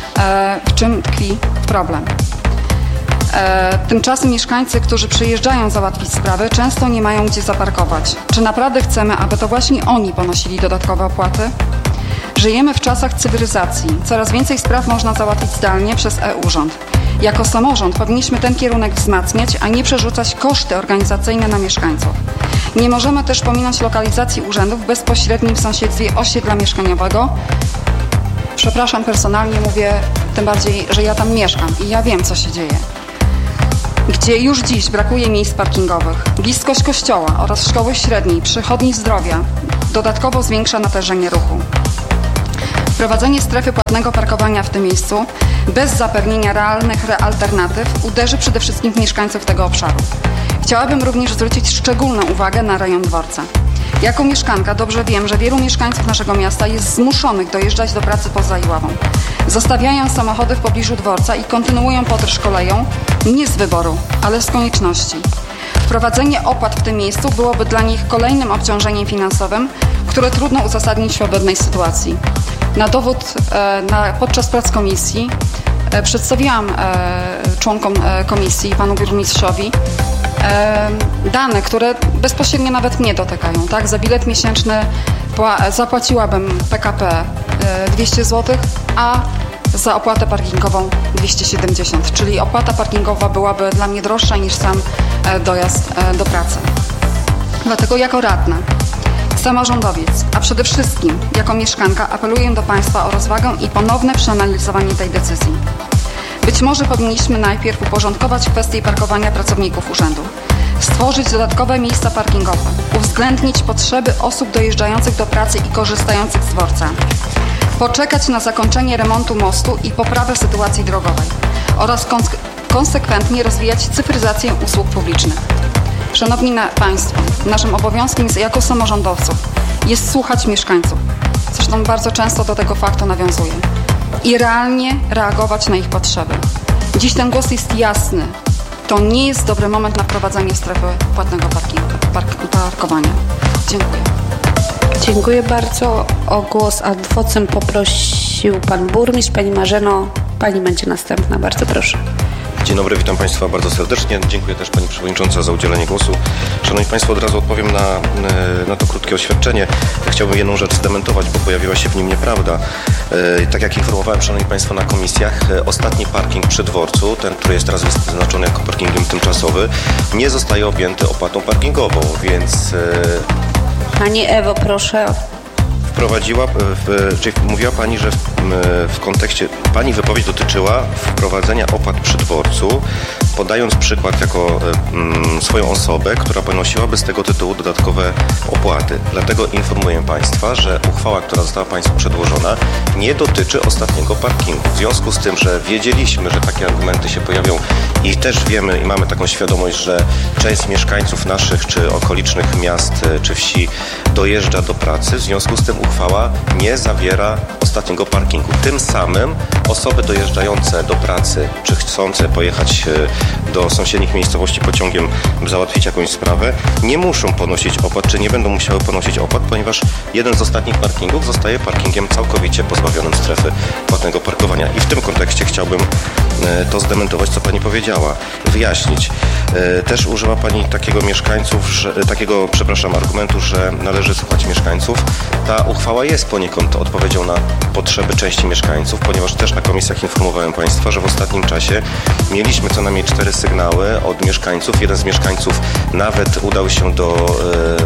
w czym tkwi problem. Tymczasem mieszkańcy, którzy przyjeżdżają załatwić sprawy, często nie mają gdzie zaparkować. Czy naprawdę chcemy, aby to właśnie oni ponosili dodatkowe opłaty? Żyjemy w czasach cyfryzacji. Coraz więcej spraw można załatwić zdalnie przez e-urząd. Jako samorząd powinniśmy ten kierunek wzmacniać, a nie przerzucać koszty organizacyjne na mieszkańców. Nie możemy też pominąć lokalizacji urzędów w bezpośrednim sąsiedztwie osiedla mieszkaniowego. Przepraszam, personalnie mówię, tym bardziej, że ja tam mieszkam i ja wiem, co się dzieje. Gdzie już dziś brakuje miejsc parkingowych. Bliskość kościoła oraz szkoły średniej, przychodni zdrowia dodatkowo zwiększa natężenie ruchu. Wprowadzenie strefy płatnego parkowania w tym miejscu bez zapewnienia realnych alternatyw uderzy przede wszystkim w mieszkańców tego obszaru. Chciałabym również zwrócić szczególną uwagę na rejon dworca. Jako mieszkanka dobrze wiem, że wielu mieszkańców naszego miasta jest zmuszonych dojeżdżać do pracy poza Iławą. Zostawiają samochody w pobliżu dworca i kontynuują podróż koleją nie z wyboru, ale z konieczności. Wprowadzenie opłat w tym miejscu byłoby dla nich kolejnym obciążeniem finansowym, które trudno uzasadnić w obecnej sytuacji. Na dowód e, na, podczas prac komisji e, przedstawiłam e, członkom e, komisji, panu burmistrzowi, e, dane, które bezpośrednio nawet mnie dotykają. Tak? Za bilet miesięczny pła- zapłaciłabym P K P e, dwieście złotych, a za opłatę parkingową dwieście siedemdziesiąt, czyli opłata parkingowa byłaby dla mnie droższa niż sam e, dojazd e, do pracy. Dlatego jako radna, samorządowiec, a przede wszystkim jako mieszkanka apeluję do Państwa o rozwagę i ponowne przeanalizowanie tej decyzji. Być może powinniśmy najpierw uporządkować kwestię parkowania pracowników urzędu, stworzyć dodatkowe miejsca parkingowe, uwzględnić potrzeby osób dojeżdżających do pracy i korzystających z dworca, poczekać na zakończenie remontu mostu i poprawę sytuacji drogowej oraz konse- konsekwentnie rozwijać cyfryzację usług publicznych. Szanowni na Państwo, naszym obowiązkiem jest, jako samorządowców jest słuchać mieszkańców. Zresztą bardzo często do tego faktu nawiązuję. I realnie reagować na ich potrzeby. Dziś ten głos jest jasny. To nie jest dobry moment na wprowadzenie strefy płatnego parkingu, park, parkowania. Dziękuję. Dziękuję bardzo. O głos adwocem poprosił pan burmistrz. Pani Marzeno, pani będzie następna. Bardzo proszę. Dzień dobry, witam Państwa bardzo serdecznie. Dziękuję też Pani Przewodnicząca za udzielenie głosu. Szanowni Państwo, od razu odpowiem na, na to krótkie oświadczenie. Chciałbym jedną rzecz zdementować, bo pojawiła się w nim nieprawda. Tak jak informowałem, Szanowni Państwo, na komisjach, ostatni parking przy dworcu, ten, który jest teraz wyznaczony jako parkingiem tymczasowy, nie zostaje objęty opłatą parkingową, więc... Pani Ewo, proszę. Wprowadziła, w, czyli mówiła Pani, że w, w kontekście, Pani wypowiedź dotyczyła wprowadzenia opłat przy dworcu, podając przykład jako mm, swoją osobę, która ponosiłaby z tego tytułu dodatkowe opłaty. Dlatego informuję Państwa, że uchwała, która została Państwu przedłożona, nie dotyczy ostatniego parkingu. W związku z tym, że wiedzieliśmy, że takie argumenty się pojawią i też wiemy i mamy taką świadomość, że część mieszkańców naszych, czy okolicznych miast, czy wsi dojeżdża do pracy, w związku z tym uchwała nie zawiera ostatniego parkingu. Tym samym osoby dojeżdżające do pracy, czy chcące pojechać do sąsiednich miejscowości pociągiem, załatwić jakąś sprawę, nie muszą ponosić opłat, czy nie będą musiały ponosić opłat, ponieważ jeden z ostatnich parkingów zostaje parkingiem całkowicie pozbawionym strefy płatnego parkowania. I w tym kontekście chciałbym to zdementować, co Pani powiedziała, wyjaśnić. Też użyła Pani takiego mieszkańców, że, takiego, przepraszam, argumentu, że należy słuchać mieszkańców. Ta uchwała jest poniekąd odpowiedzią na potrzeby części mieszkańców, ponieważ też na komisjach informowałem Państwa, że w ostatnim czasie mieliśmy co najmniej cztery sygnały od mieszkańców. Jeden z mieszkańców nawet udał się do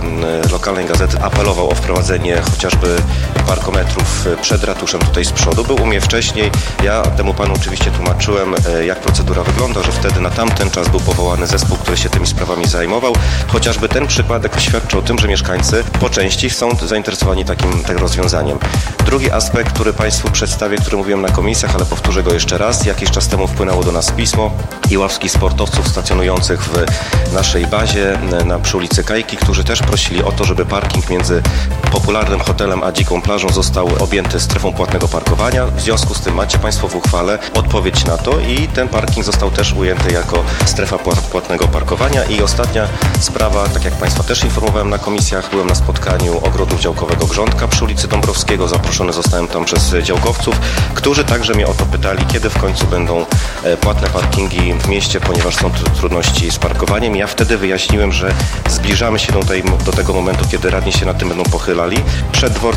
e, lokalnej gazety, apelował o wprowadzenie chociażby parkometrów przed ratuszem tutaj z przodu. Był u mnie wcześniej. Ja temu panu oczywiście tłumaczyłem, e, jak procedura wygląda, że wtedy na tamten czas był powołany zespół, który się tymi sprawami zajmował. Chociażby ten przykładek świadczy o tym, że mieszkańcy po części są zainteresowani takim, takim rozwiązaniem. Drugi aspekt, który Państwu przedstawię, który mówiłem na komisjach, ale powtórzę go jeszcze raz. Jakiś czas temu wpłynęło do nas pismo iławskich sportowców stacjonujących w naszej bazie na, przy ulicy Kajki, którzy też prosili o to, żeby parking między popularnym hotelem a Dziką Plażą został objęty strefą płatnego parkowania. W związku z tym macie Państwo w uchwale odpowiedź na to i ten parking został też ujęty jako strefa płatnego parkowania. I ostatnia sprawa, tak jak Państwa też informowałem na komisjach, byłem na spotkaniu ogrodu działkowego Grządka przy ulicy Dąbrowskiego. Zaproszony zostałem tam przez działkowców, którzy także mnie o to pytali, kiedy w końcu będą płatne parkingi w mieście, ponieważ są trudności z parkowaniem. Ja wtedy wyjaśniłem, że zbliżamy się do, tej, do tego momentu, kiedy radni się nad tym będą pochylali. Przed dworcem jest możliwość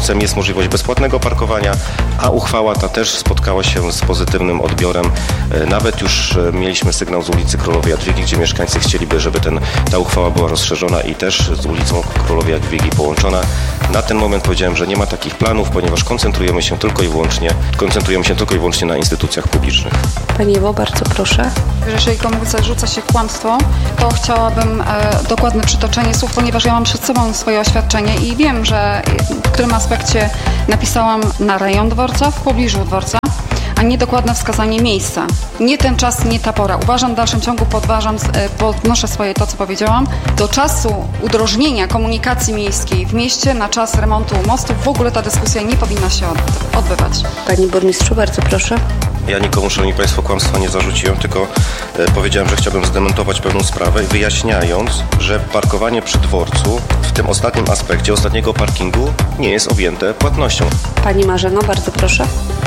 możliwość bezpłatnego parkowania, a uchwała ta też spotkała się z pozytywnym odbiorem. Nawet już mieliśmy sygnał z ulicy Królowej Jadwigi, gdzie mieszkańcy chcieliby, żeby ten, ta uchwała była rozszerzona i też z ulicą Królowej Jadwigi połączona. Na ten moment powiedziałem, że nie ma takich planów, ponieważ koncentrujemy się tylko i wyłącznie, koncentrujemy się tylko i wyłącznie na instytucjach publicznych. Pani Ewo, bardzo proszę. Jeżeli komuś zarzuca się kłamstwo, to chciałabym e, dokładne przytoczenie słów, ponieważ ja mam przed sobą swoje oświadczenie i wiem, że w którym aspekcie napisałam na rejon dworca, w pobliżu dworca, a nie dokładne wskazanie miejsca. Nie ten czas, nie ta pora. Uważam, w dalszym ciągu podważam, podnoszę swoje to, co powiedziałam. Do czasu udrożnienia komunikacji miejskiej w mieście na czas remontu mostu w ogóle ta dyskusja nie powinna się odbywać. Pani burmistrzu, bardzo proszę. Ja nikomu, szanowni państwo, kłamstwa nie zarzuciłem, tylko e, powiedziałem, że chciałbym zdementować pewną sprawę, wyjaśniając, że parkowanie przy dworcu w tym ostatnim aspekcie, ostatniego parkingu nie jest objęte płatnością. Pani Marzeno, bardzo proszę.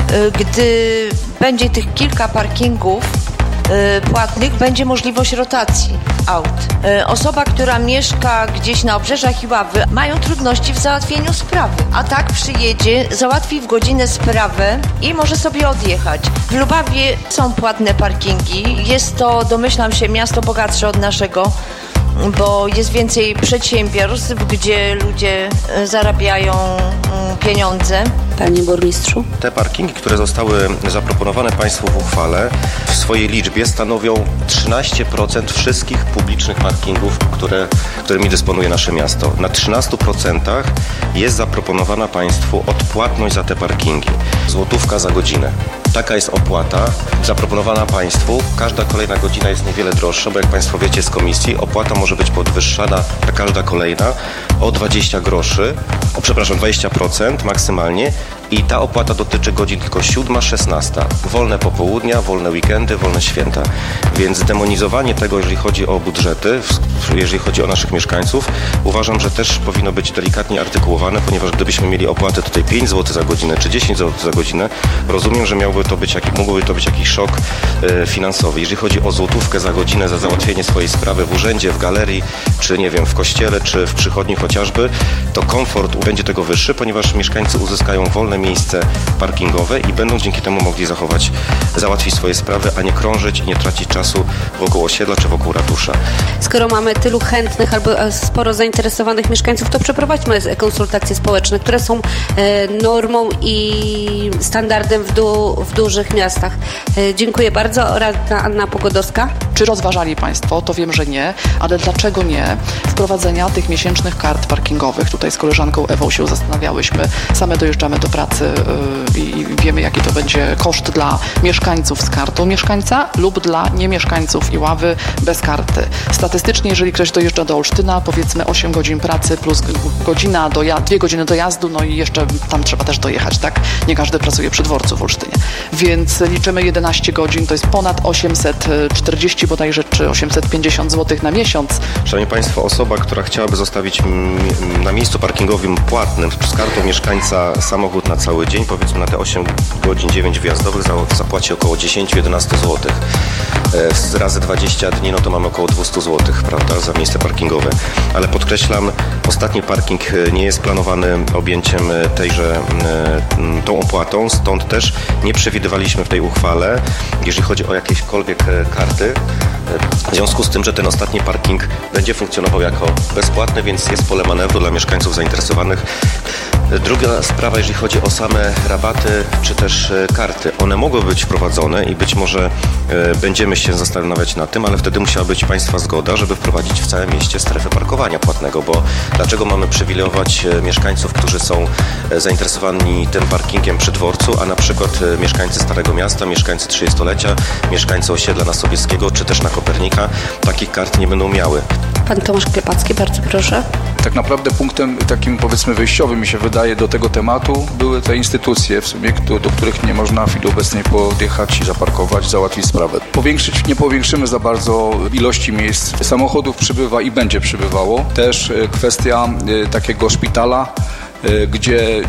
Gdy będzie tych kilka parkingów płatnych, będzie możliwość rotacji aut. Osoba, która mieszka gdzieś na obrzeżach Iławy, mają trudności w załatwieniu sprawy, a tak przyjedzie, załatwi w godzinę sprawę i może sobie odjechać. W Lubawie są płatne parkingi. Jest to, domyślam się, miasto bogatsze od naszego, bo jest więcej przedsiębiorstw, gdzie ludzie zarabiają pieniądze. Panie burmistrzu? Te parkingi, które zostały zaproponowane państwu w uchwale, w swojej liczbie stanowią trzynaście procent wszystkich publicznych parkingów, które, którymi dysponuje nasze miasto. Na trzynastu procentach jest zaproponowana państwu odpłatność za te parkingi. Złotówka za godzinę. Taka jest opłata zaproponowana państwu. Każda kolejna godzina jest niewiele droższa, bo jak państwo wiecie z komisji, opłata może być podwyższana, ta każda kolejna, o dwadzieścia groszy, o przepraszam, dwadzieścia procent maksymalnie. I ta opłata dotyczy godzin tylko siódma, szesnasta. Wolne popołudnia, wolne weekendy, wolne święta. Więc demonizowanie tego, jeżeli chodzi o budżety, jeżeli chodzi o naszych mieszkańców, uważam, że też powinno być delikatnie artykułowane, ponieważ gdybyśmy mieli opłatę tutaj pięć złotych za godzinę czy dziesięć złotych za godzinę, rozumiem, że miałby to być, mógłby to być jakiś szok e, finansowy. Jeżeli chodzi o złotówkę za godzinę za załatwienie swojej sprawy w urzędzie, w galerii, czy nie wiem, w kościele, czy w przychodni chociażby, to komfort będzie tego wyższy, ponieważ mieszkańcy uzyskają wolne miejsce parkingowe i będą dzięki temu mogli zachować, załatwić swoje sprawy, a nie krążyć i nie tracić czasu wokół osiedla czy wokół ratusza. Skoro mamy tylu chętnych albo sporo zainteresowanych mieszkańców, to przeprowadźmy konsultacje społeczne, które są e, normą i standardem w, du, w dużych miastach. E, dziękuję bardzo. Radna Anna Pogodowska. Czy rozważali państwo? To wiem, że nie, ale dlaczego nie wprowadzenia tych miesięcznych kart parkingowych? Tutaj z koleżanką Ewą się zastanawiałyśmy. Same dojeżdżamy do pracy yy, i wiemy, jaki to będzie koszt dla mieszkańców z kartą mieszkańca lub dla niemieszkańców Iławy bez karty. Statystycznie, jeżeli ktoś dojeżdża do Olsztyna, powiedzmy osiem godzin pracy plus godzina, doja- dwie godziny dojazdu, no i jeszcze tam trzeba też dojechać, tak? Nie każdy pracuje przy dworcu w Olsztynie. Więc liczymy jedenaście godzin, to jest ponad osiemset czterdzieści bodajże, czy osiemset pięćdziesiąt złotych na miesiąc. Szanowni państwo, osoba, która chciałaby zostawić na miejscu parkingowym płatnym z kartą mieszkańca samochód na cały dzień, powiedzmy na te osiem godzin, dziewięć wyjazdowych zapłaci około dziesięć do jedenastu złotych. Z razy dwadzieścia dni, no to mamy około dwieście złotych, prawda, za miejsce parkingowe. Ale podkreślam, ostatni parking nie jest planowany objęciem tejże, tą opłatą, stąd też nie przewidywaliśmy w tej uchwale, jeżeli chodzi o jakiekolwiek karty, w związku z tym, że ten ostatni parking będzie funkcjonował jako bezpłatny, więc jest pole manewru dla mieszkańców zainteresowanych. Druga sprawa, jeżeli chodzi o same rabaty czy też karty. One mogły być wprowadzone i być może e, będziemy się zastanawiać nad tym, ale wtedy musiała być państwa zgoda, żeby wprowadzić w całym mieście strefę parkowania płatnego, bo dlaczego mamy przywilejować mieszkańców, którzy są zainteresowani tym parkingiem przy dworcu, a na przykład mieszkańcy Starego Miasta, mieszkańcy trzydziestolecia, mieszkańcy osiedla na Sobieskiego czy też na Kopernika takich kart nie będą miały. Pan Tomasz Klepacki, bardzo proszę. Tak naprawdę punktem takim, powiedzmy, wyjściowym, mi się wydaje, do tego tematu były te instytucje, w sumie, do których nie można w chwili obecnej podjechać i zaparkować, załatwić sprawę. Powiększyć nie powiększymy za bardzo ilości miejsc. Samochodów przybywa i będzie przybywało. Też kwestia takiego szpitala, gdzie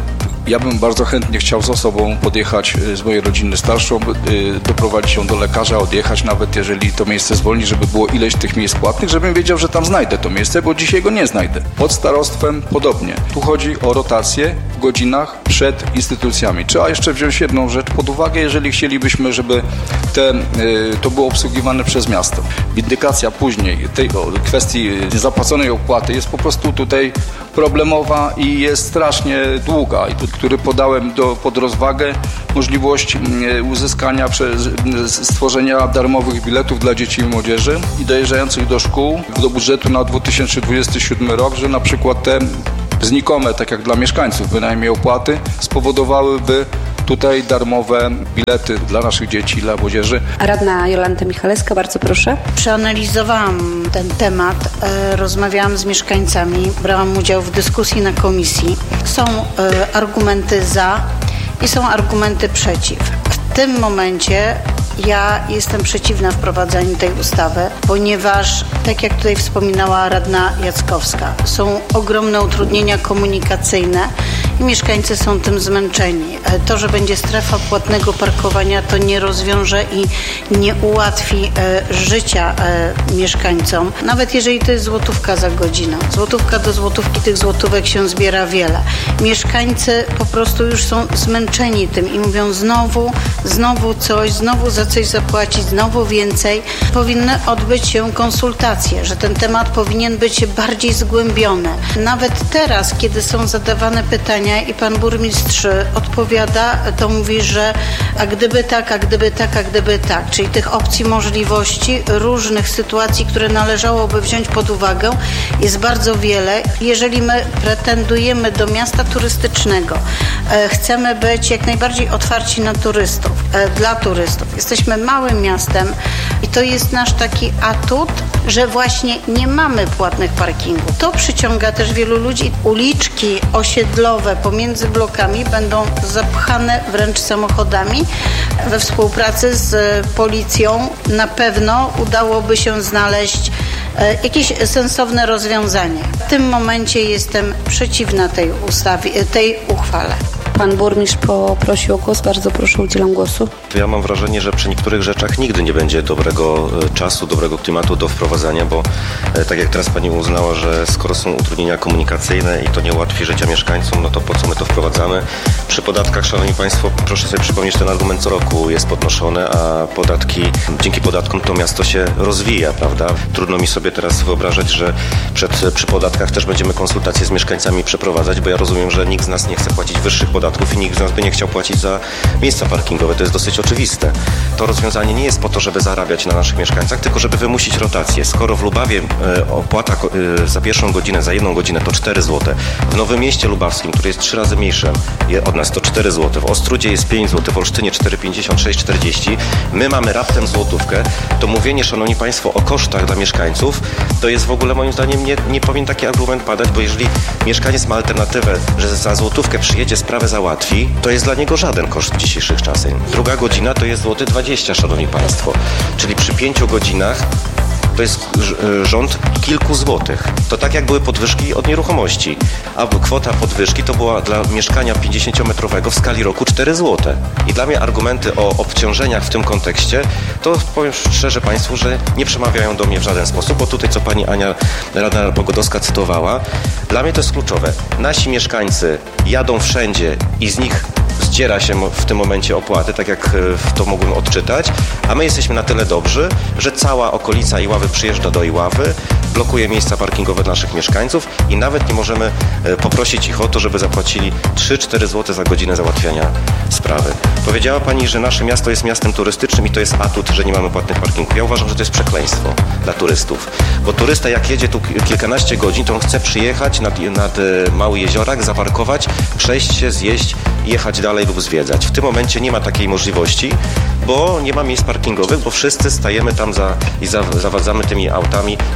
Ja bym bardzo chętnie chciał z osobą podjechać z mojej rodziny starszą, doprowadzić ją do lekarza, odjechać nawet, jeżeli to miejsce zwolni, żeby było ileś tych miejsc płatnych, żebym wiedział, że tam znajdę to miejsce, bo dzisiaj go nie znajdę. Pod starostwem podobnie. Tu chodzi o rotację w godzinach przed instytucjami. Trzeba jeszcze wziąć jedną rzecz pod uwagę, jeżeli chcielibyśmy, żeby te, to było obsługiwane przez miasto. Windykacja później tej kwestii zapłaconej opłaty jest po prostu tutaj problemowa i jest strasznie długa, i tu, który podałem do, pod rozwagę możliwość uzyskania, przez, stworzenia darmowych biletów dla dzieci i młodzieży i dojeżdżających do szkół, do budżetu na dwa tysiące dwudziesty siódmy rok, że na przykład te znikome, tak jak dla mieszkańców, bynajmniej opłaty spowodowałyby tutaj darmowe bilety dla naszych dzieci, dla młodzieży. Radna Jolanta Michalewska, bardzo proszę. Przeanalizowałam ten temat, e, rozmawiałam z mieszkańcami, brałam udział w dyskusji na komisji. Są e, argumenty za i są argumenty przeciw. W tym momencie ja jestem przeciwna wprowadzaniu tej ustawy, ponieważ, tak jak tutaj wspominała radna Jackowska, są ogromne utrudnienia komunikacyjne i mieszkańcy są tym zmęczeni. To, że będzie strefa płatnego parkowania, to nie rozwiąże i nie ułatwi e, życia e, mieszkańcom. Nawet jeżeli to jest złotówka za godzinę. Złotówka do złotówki, tych złotówek się zbiera wiele. Mieszkańcy po prostu już są zmęczeni tym i mówią znowu, znowu coś, znowu za coś zapłacić, znowu więcej. Powinny odbyć się konsultacje, że ten temat powinien być bardziej zgłębiony. Nawet teraz, kiedy są zadawane pytania i pan burmistrz odpowiada, to mówi, że a gdyby tak, a gdyby tak, a gdyby tak. Czyli tych opcji, możliwości, różnych sytuacji, które należałoby wziąć pod uwagę, jest bardzo wiele. Jeżeli my pretendujemy do miasta turystycznego, chcemy być jak najbardziej otwarci na turystów, dla turystów. Jesteśmy małym miastem i to jest nasz taki atut, że właśnie nie mamy płatnych parkingów. To przyciąga też wielu ludzi. Uliczki osiedlowe pomiędzy blokami będą zapchane wręcz samochodami. We współpracy z policją na pewno udałoby się znaleźć jakieś sensowne rozwiązanie. W tym momencie jestem przeciwna tej ustawie, tej uchwale. Pan burmistrz poprosił o głos. Bardzo proszę, udzielam głosu. Ja mam wrażenie, że przy niektórych rzeczach nigdy nie będzie dobrego czasu, dobrego klimatu do wprowadzania, bo tak jak teraz pani uznała, że skoro są utrudnienia komunikacyjne i to nie ułatwi życia mieszkańcom, no to po co my to wprowadzamy? Przy podatkach, szanowni państwo, proszę sobie przypomnieć, ten argument co roku jest podnoszony, a podatki, dzięki podatkom to miasto się rozwija, prawda? Trudno mi sobie teraz wyobrażać, że przed, przy podatkach też będziemy konsultacje z mieszkańcami przeprowadzać, bo ja rozumiem, że nikt z nas nie chce płacić wyższych podatków i nikt z nas by nie chciał płacić za miejsca parkingowe. To jest dosyć oczywiste. To rozwiązanie nie jest po to, żeby zarabiać na naszych mieszkańcach, tylko żeby wymusić rotację. Skoro w Lubawie e, opłata e, za pierwszą godzinę, za jedną godzinę to cztery złote, w Nowym Mieście Lubawskim, które jest trzy razy mniejsze od nas, to cztery złote, w Ostrudzie jest pięć złotych, w Olsztynie cztery pięćdziesiąt, sześć czterdzieści, my mamy raptem złotówkę, to mówienie, szanowni państwo, o kosztach dla mieszkańców, to jest w ogóle moim zdaniem nie, nie powinien taki argument padać, bo jeżeli mieszkaniec ma alternatywę, że za złotówkę przyjedzie, sprawę załatwi, to jest dla niego żaden koszt w dzisiejszych czasach. Druga godzina to jest złoty dwadzieścia, szanowni państwo. Czyli przy pięciu godzinach to jest rząd kilku złotych. To tak jak były podwyżki od nieruchomości. A kwota podwyżki to była dla mieszkania pięćdziesięciometrowego w skali roku cztery złote. I dla mnie argumenty o obciążeniach w tym kontekście, to powiem szczerze państwu, że nie przemawiają do mnie w żaden sposób, bo tutaj co pani Ania Radna Pogodowska cytowała, dla mnie to jest kluczowe. Nasi mieszkańcy jadą wszędzie i z nich zdziera się w tym momencie opłaty, tak jak to mogłem odczytać, a my jesteśmy na tyle dobrzy, że cała okolica Iławy przyjeżdża do Iławy, blokuje miejsca parkingowe dla naszych mieszkańców i nawet nie możemy poprosić ich o to, żeby zapłacili trzy cztery złote za godzinę załatwiania sprawy. Powiedziała pani, że nasze miasto jest miastem turystycznym i to jest atut, że nie mamy płatnych parkingów. Ja uważam, że to jest przekleństwo dla turystów, bo turysta jak jedzie tu kilkanaście godzin, to on chce przyjechać nad, nad Mały Jeziorak, zaparkować, przejść się, zjeść i jechać dalej lub zwiedzać. W tym momencie nie ma takiej możliwości, bo nie ma miejsc parkingowych, bo wszyscy stajemy tam za, i za, zawadzamy tymi autami po kilka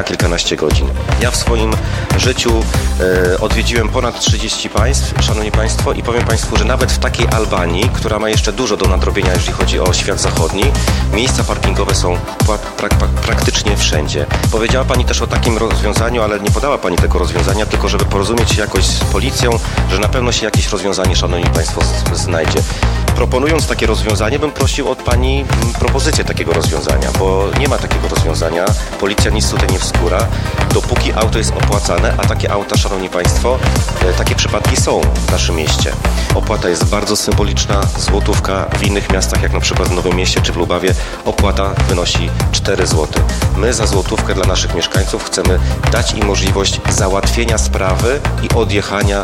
kilkanaście godzin. Ja w swoim życiu e, odwiedziłem ponad trzydzieści państw, szanowni państwo, i powiem państwu, że nawet w takiej Albanii, która ma jeszcze dużo do nadrobienia, jeżeli chodzi o świat zachodni, miejsca parkingowe są pra- pra- praktycznie wszędzie. Powiedziała pani też o takim rozwiązaniu, ale nie podała pani tego rozwiązania, tylko żeby porozumieć się jakoś z policją, że na pewno się jakieś rozwiązanie, szanowni państwo, z- znajdzie. Proponując takie rozwiązanie, bym prosił od pani propozycję takiego rozwiązania, bo nie ma takiego rozwiązania. Policja nic tutaj nie wskóra, dopóki auto jest opłacane, a takie auta, szanowni państwo, e, takie przypadki są w naszym mieście. Opłata jest bardzo symboliczna, złotówka. W innych miastach, jak na przykład w Nowym Mieście czy w Lubawie, opłata wynosi cztery złote. My za złotówkę dla naszych mieszkańców chcemy dać im możliwość załatwienia sprawy i odjechania e,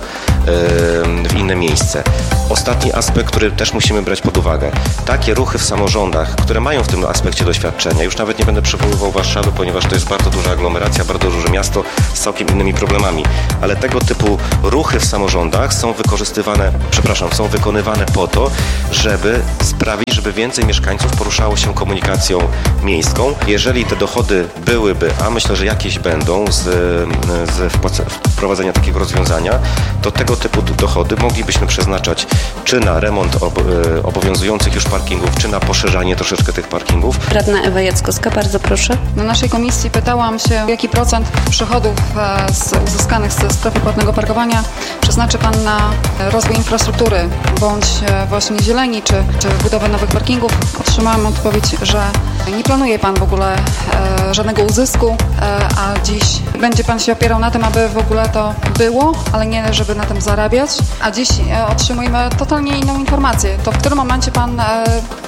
w inne miejsce. Ostatni aspekt, który też musimy brać pod uwagę. Takie ruchy w samorządach, które mają w tym aspekcie doświadczenia, już nawet nie będę przywoływał Warszawy, ponieważ to jest bardzo duża aglomeracja, bardzo duże miasto z całkiem innymi problemami, ale tego typu ruchy w samorządach są wykorzystywane, przepraszam, są wykonywane po to, żeby sprawić, żeby więcej mieszkańców poruszało się komunikacją miejską. Jeżeli te dochody byłyby, a myślę, że jakieś będą z, z wprowadzenia takiego rozwiązania, to tego typu dochody moglibyśmy przeznaczać czy na remont ob, obowiązujących już parkingów, czy na poszerzanie troszeczkę tych parkingów. Radna Ewa Jackowska, bardzo proszę. Na naszej komisji pytałam się, jaki procent przychodów z uzyskanych ze strefy płatnego parkowania przeznaczy Pan na rozwój infrastruktury, bądź właśnie zieleni, czy, czy budowę nowych parkingów. Otrzymałam odpowiedź, że nie planuje Pan w ogóle e, żadnego uzysku, e, a dziś będzie Pan się opierał na tym, aby w ogóle to było, ale nie żeby na tym zarabiać, a dziś e, otrzymujemy totalnie inną informację. To w którym momencie Pan e,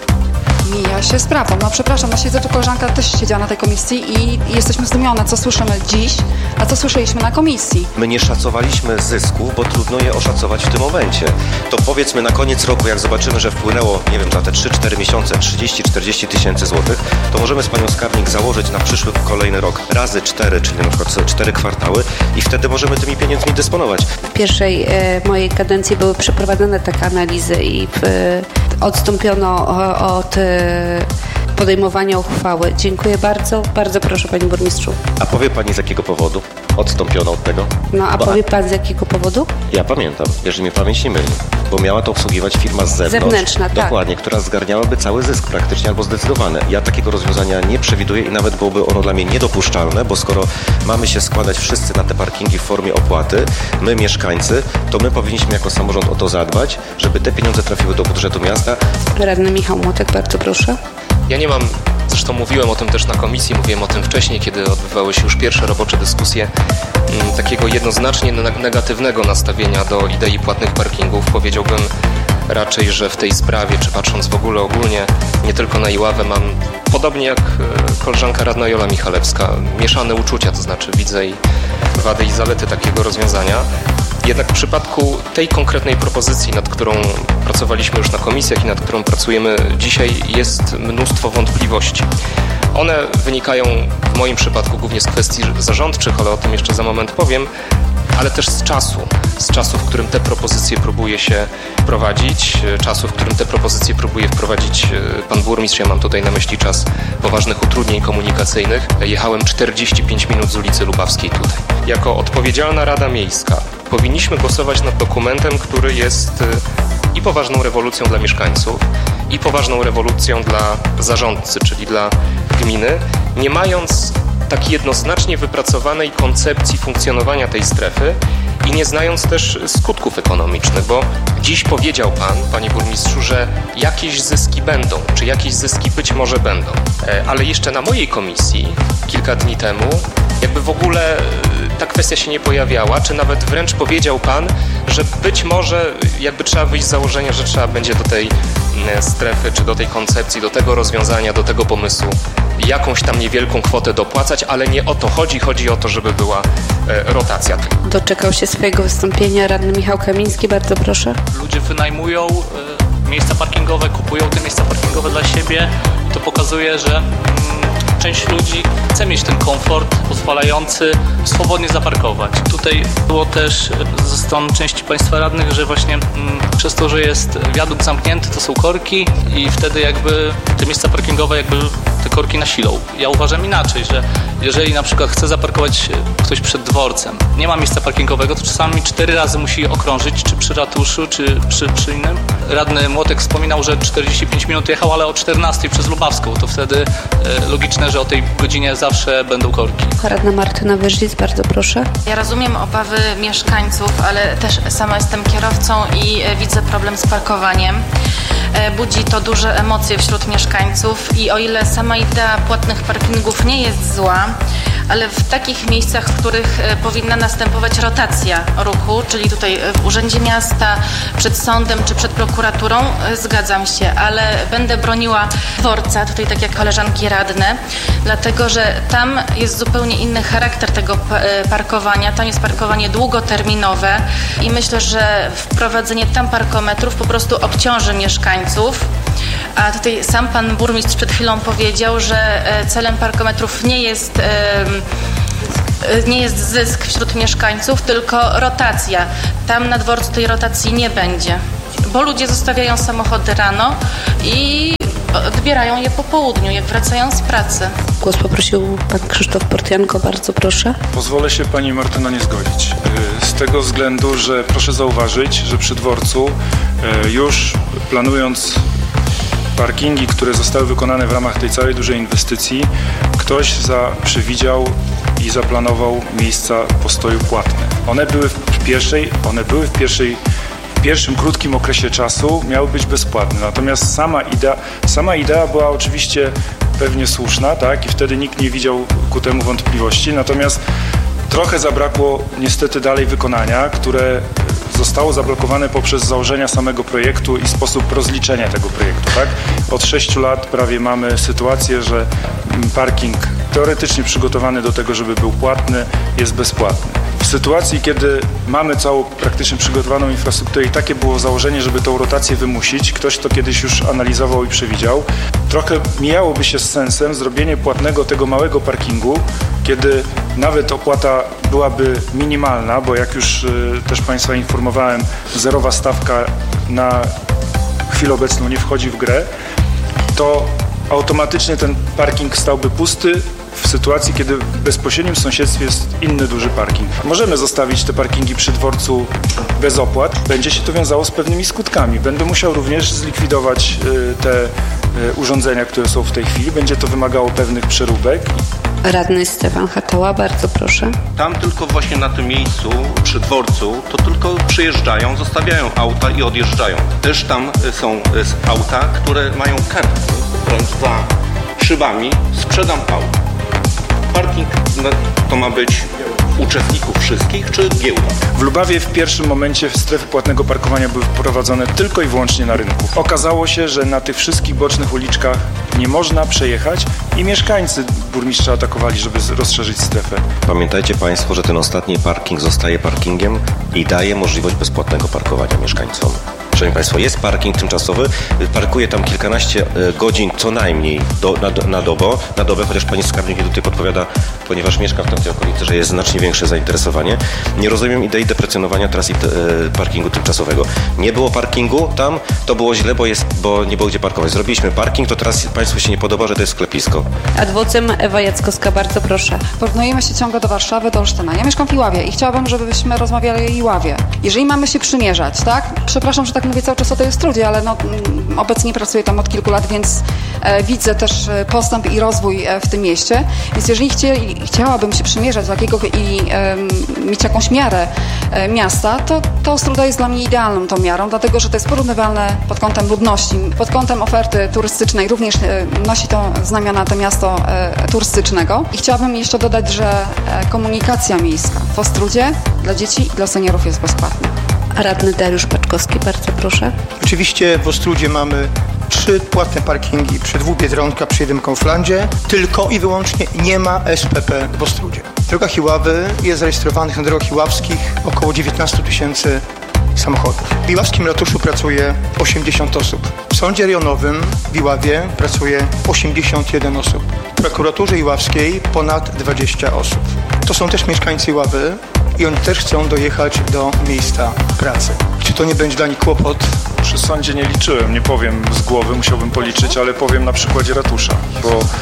mija się z prawdą. No przepraszam, no siedzę tu, koleżanka też siedziała na tej komisji i jesteśmy zdumione, co słyszymy dziś, a co słyszeliśmy na komisji. My nie szacowaliśmy zysków, bo trudno je oszacować w tym momencie. To powiedzmy na koniec roku, jak zobaczymy, że wpłynęło, nie wiem, za te trzy cztery miesiące trzydzieści czterdzieści tysięcy złotych, to możemy z panią skarbnik założyć na przyszły kolejny rok razy cztery, czyli na przykład cztery kwartały i wtedy możemy tymi pieniędzmi dysponować. W pierwszej e, mojej kadencji były przeprowadzone takie analizy i w, odstąpiono od e, podejmowania uchwały. Dziękuję bardzo. Bardzo proszę, panie burmistrzu. A powie pani, z jakiego powodu odstąpiono od tego? No, a bo, powie pan, z jakiego powodu? Ja pamiętam, jeżeli mnie pamięć nie myli, bo miała to obsługiwać firma z zewnątrz. Zewnętrzna, tak. Dokładnie, która zgarniałaby cały zysk praktycznie albo zdecydowany. Ja takiego rozwiązania nie przewiduję i nawet byłoby ono dla mnie niedopuszczalne, bo skoro mamy się składać wszyscy na te parkingi w formie opłaty, my mieszkańcy, to my powinniśmy jako samorząd o to zadbać, żeby te pieniądze trafiły do budżetu miasta. Radny Michał Młotek, bardzo proszę. Ja nie mam, zresztą mówiłem o tym też na komisji, mówiłem o tym wcześniej, kiedy odbywały się już pierwsze robocze dyskusje, m, takiego jednoznacznie negatywnego nastawienia do idei płatnych parkingów. Powiedziałbym raczej, że w tej sprawie, czy patrząc w ogóle ogólnie, nie tylko na Iławę, mam, podobnie jak koleżanka radna Jola Michalewska, mieszane uczucia, to znaczy widzę i wady i zalety takiego rozwiązania. Jednak w przypadku tej konkretnej propozycji, nad którą pracowaliśmy już na komisjach i nad którą pracujemy dzisiaj, jest mnóstwo wątpliwości. One wynikają w moim przypadku głównie z kwestii zarządczych, ale o tym jeszcze za moment powiem, ale też z czasu, z czasu, w którym te propozycje próbuje się wprowadzić, czasu, w którym te propozycje próbuje wprowadzić pan burmistrz. Ja mam tutaj na myśli czas poważnych utrudnień komunikacyjnych. Jechałem czterdzieści pięć minut z ulicy Lubawskiej tutaj. Jako odpowiedzialna Rada Miejska powinniśmy głosować nad dokumentem, który jest i poważną rewolucją dla mieszkańców, i poważną rewolucją dla zarządcy, czyli dla gminy, nie mając tak jednoznacznie wypracowanej koncepcji funkcjonowania tej strefy i nie znając też skutków ekonomicznych, bo dziś powiedział pan, panie burmistrzu, że jakieś zyski będą, czy jakieś zyski być może będą. Ale jeszcze na mojej komisji kilka dni temu jakby w ogóle ta kwestia się nie pojawiała, czy nawet wręcz powiedział pan, że być może jakby trzeba wyjść z założenia, że trzeba będzie do tej strefy, czy do tej koncepcji, do tego rozwiązania, do tego pomysłu jakąś tam niewielką kwotę dopłacać, ale nie o to chodzi. Chodzi o to, żeby była e, rotacja. Doczekał się swojego wystąpienia radny Michał Kamiński. Bardzo proszę. Ludzie wynajmują e, miejsca parkingowe, kupują te miejsca parkingowe dla siebie. To pokazuje, że mm, część ludzi chce mieć ten komfort pozwalający swobodnie zaparkować. Tutaj było też ze strony części państwa radnych, że właśnie mm, przez to, że jest wiadukt zamknięty, to są korki i wtedy jakby te miejsca parkingowe jakby te korki nasilą. Ja uważam inaczej, że jeżeli na przykład chce zaparkować ktoś przed dworcem, nie ma miejsca parkingowego, to czasami cztery razy musi okrążyć, czy przy ratuszu, czy przy, przy innym. Radny Młotek wspominał, że czterdzieści pięć minut jechał, ale o czternastej przez Lubawską. To wtedy e, logiczne, że o tej godzinie zawsze będą korki. Radna Martyna Wyżlic, bardzo proszę. Ja rozumiem obawy mieszkańców, ale też sama jestem kierowcą i e, widzę problem z parkowaniem. E, budzi to duże emocje wśród mieszkańców i o ile sama idea płatnych parkingów nie jest zła, ale w takich miejscach, w których e, powinna następować rotacja ruchu, czyli tutaj w Urzędzie Miasta, przed sądem czy przed prokuraturą, e, zgadzam się, ale będę broniła dworca, tutaj tak jak koleżanki radne, dlatego że tam jest zupełnie inny charakter tego e, parkowania, tam jest parkowanie długoterminowe i myślę, że wprowadzenie tam parkometrów po prostu obciąży mieszkańców. A tutaj sam pan burmistrz przed chwilą powiedział, że celem parkometrów nie jest, nie jest zysk wśród mieszkańców, tylko rotacja. Tam na dworcu tej rotacji nie będzie, bo ludzie zostawiają samochody rano i odbierają je po południu, jak wracają z pracy. Głos poprosił pan Krzysztof Portianko, bardzo proszę. Pozwolę się pani Martyno nie zgodzić. Z tego względu, że proszę zauważyć, że przy dworcu już planując parkingi, które zostały wykonane w ramach tej całej dużej inwestycji, ktoś za, przewidział i zaplanował miejsca postoju płatne. One były w pierwszej, one były w pierwszej w pierwszym krótkim okresie czasu miały być bezpłatne. Natomiast sama idea, sama idea była oczywiście pewnie słuszna, tak? I wtedy nikt nie widział ku temu wątpliwości. Natomiast trochę zabrakło niestety dalej wykonania, które zostało zablokowane poprzez założenia samego projektu i sposób rozliczenia tego projektu, tak? Od sześciu lat prawie mamy sytuację, że parking teoretycznie przygotowany do tego, żeby był płatny, jest bezpłatny. W sytuacji, kiedy mamy całą praktycznie przygotowaną infrastrukturę i takie było założenie, żeby tą rotację wymusić, ktoś to kiedyś już analizował i przewidział, trochę mijałoby się z sensem zrobienie płatnego tego małego parkingu, kiedy nawet opłata byłaby minimalna, bo jak już y, też Państwa informowałem, zerowa stawka na chwilę obecną nie wchodzi w grę, to automatycznie ten parking stałby pusty w sytuacji, kiedy w bezpośrednim sąsiedztwie jest inny duży parking. Możemy zostawić te parkingi przy dworcu bez opłat. Będzie się to wiązało z pewnymi skutkami. Będę musiał również zlikwidować y, te y, urządzenia, które są w tej chwili. Będzie to wymagało pewnych przeróbek. Radny Stefan Hatała, bardzo proszę. Tam tylko właśnie na tym miejscu, przy dworcu, to tylko przyjeżdżają, zostawiają auta i odjeżdżają. Też tam są auta, które mają kartki, wręcz za szybami sprzedam auto. Parking to ma być uczestników wszystkich, czy giełda? W Lubawie w pierwszym momencie strefy płatnego parkowania były wprowadzone tylko i wyłącznie na rynku. Okazało się, że na tych wszystkich bocznych uliczkach nie można przejechać i mieszkańcy burmistrza atakowali, żeby rozszerzyć strefę. Pamiętajcie Państwo, że ten ostatni parking zostaje parkingiem i daje możliwość bezpłatnego parkowania mieszkańcom. Szanowni Państwo, jest parking tymczasowy, parkuje tam kilkanaście godzin co najmniej do, na, na, dobę, na dobę, chociaż Pani skarbnik mi tutaj podpowiada, ponieważ mieszkam w tamtej okolicy, że jest znacznie większe zainteresowanie. Nie rozumiem idei deprecjonowania teraz i te, parkingu tymczasowego. Nie było parkingu tam, to było źle, bo, jest, bo nie było gdzie parkować. Zrobiliśmy parking, to teraz Państwu się nie podoba, że to jest sklepisko. Adwocem Ewa Jackowska, bardzo proszę. Porównujemy się ciągle do Warszawy, do Olsztyna. Ja mieszkam w Iławie i chciałabym, żebyśmy rozmawiali o Iławie. Jeżeli mamy się przymierzać, tak? Przepraszam, że tak mówię cały czas o tej Strudzie, ale no, m, obecnie pracuję tam od kilku lat, więc e, widzę też postęp i rozwój e, w tym mieście. Więc jeżeli chcieli, chciałabym się przymierzać do jakiego i e, mieć jakąś miarę e, miasta, to, to Struda jest dla mnie idealną tą miarą, dlatego że to jest porównywalne pod kątem ludności, pod kątem oferty turystycznej. Również e, nosi to znamiona to miasto e, turystycznego. I chciałabym jeszcze dodać, że e, komunikacja miejska w Ostrudzie dla dzieci i dla seniorów jest bezpłatna. Radny Dariusz Paczkowski, bardzo proszę. Oczywiście w Ostrudzie mamy trzy płatne parkingi, przy dwóch Biedronka, przy jednym Kauflandzie. Tylko i wyłącznie nie ma S P P w Ostrudzie. W drogach Iławy jest zarejestrowanych na drogach iławskich około dziewiętnaście tysięcy samochodów. W iławskim ratuszu pracuje osiemdziesiąt osób. W sądzie rejonowym w Iławie pracuje osiemdziesiąt jeden osób. W prokuraturze iławskiej ponad dwadzieścia osób. To są też mieszkańcy Iławy i oni też chcą dojechać do miejsca pracy. Czy to nie będzie dla nich kłopot? Przy sądzie nie liczyłem, nie powiem z głowy, musiałbym policzyć, ale powiem na przykładzie ratusza, bo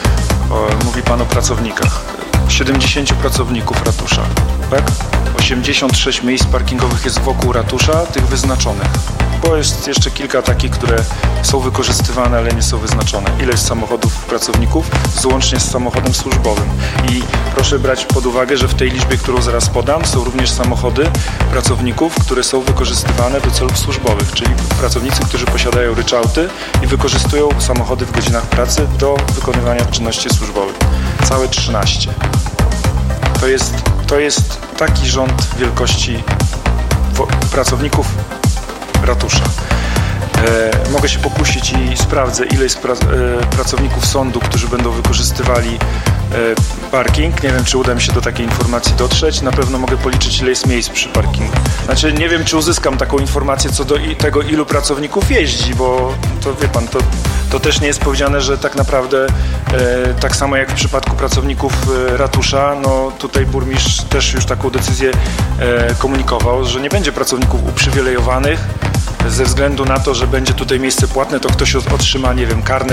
O, mówi Pan o pracownikach. siedemdziesięciu pracowników ratusza, tak? osiemdziesiąt sześć miejsc parkingowych jest wokół ratusza, tych wyznaczonych. Bo jest jeszcze kilka takich, które są wykorzystywane, ale nie są wyznaczone. Ile jest samochodów pracowników? Złącznie z samochodem służbowym. I proszę brać pod uwagę, że w tej liczbie, którą zaraz podam, są również samochody pracowników, które są wykorzystywane do celów służbowych, czyli pracownicy, którzy posiadają ryczałty i wykorzystują samochody w godzinach pracy do wykonywania czynności służbowych. Całe trzynaście. To jest, to jest taki rząd wielkości pracowników ratusza. E, mogę się pokusić i sprawdzę, ile jest pra, e, pracowników sądu, którzy będą wykorzystywali e, parking. Nie wiem, czy uda mi się do takiej informacji dotrzeć. Na pewno mogę policzyć, ile jest miejsc przy parkingu. Znaczy, nie wiem, czy uzyskam taką informację co do i, tego, ilu pracowników jeździ, bo to wie pan, to, to też nie jest powiedziane, że tak naprawdę e, tak samo jak w przypadku pracowników e, ratusza, no tutaj burmistrz też już taką decyzję e, komunikował, że nie będzie pracowników uprzywilejowanych ze względu na to, że będzie tutaj miejsce płatne, to ktoś otrzyma, nie wiem, karnet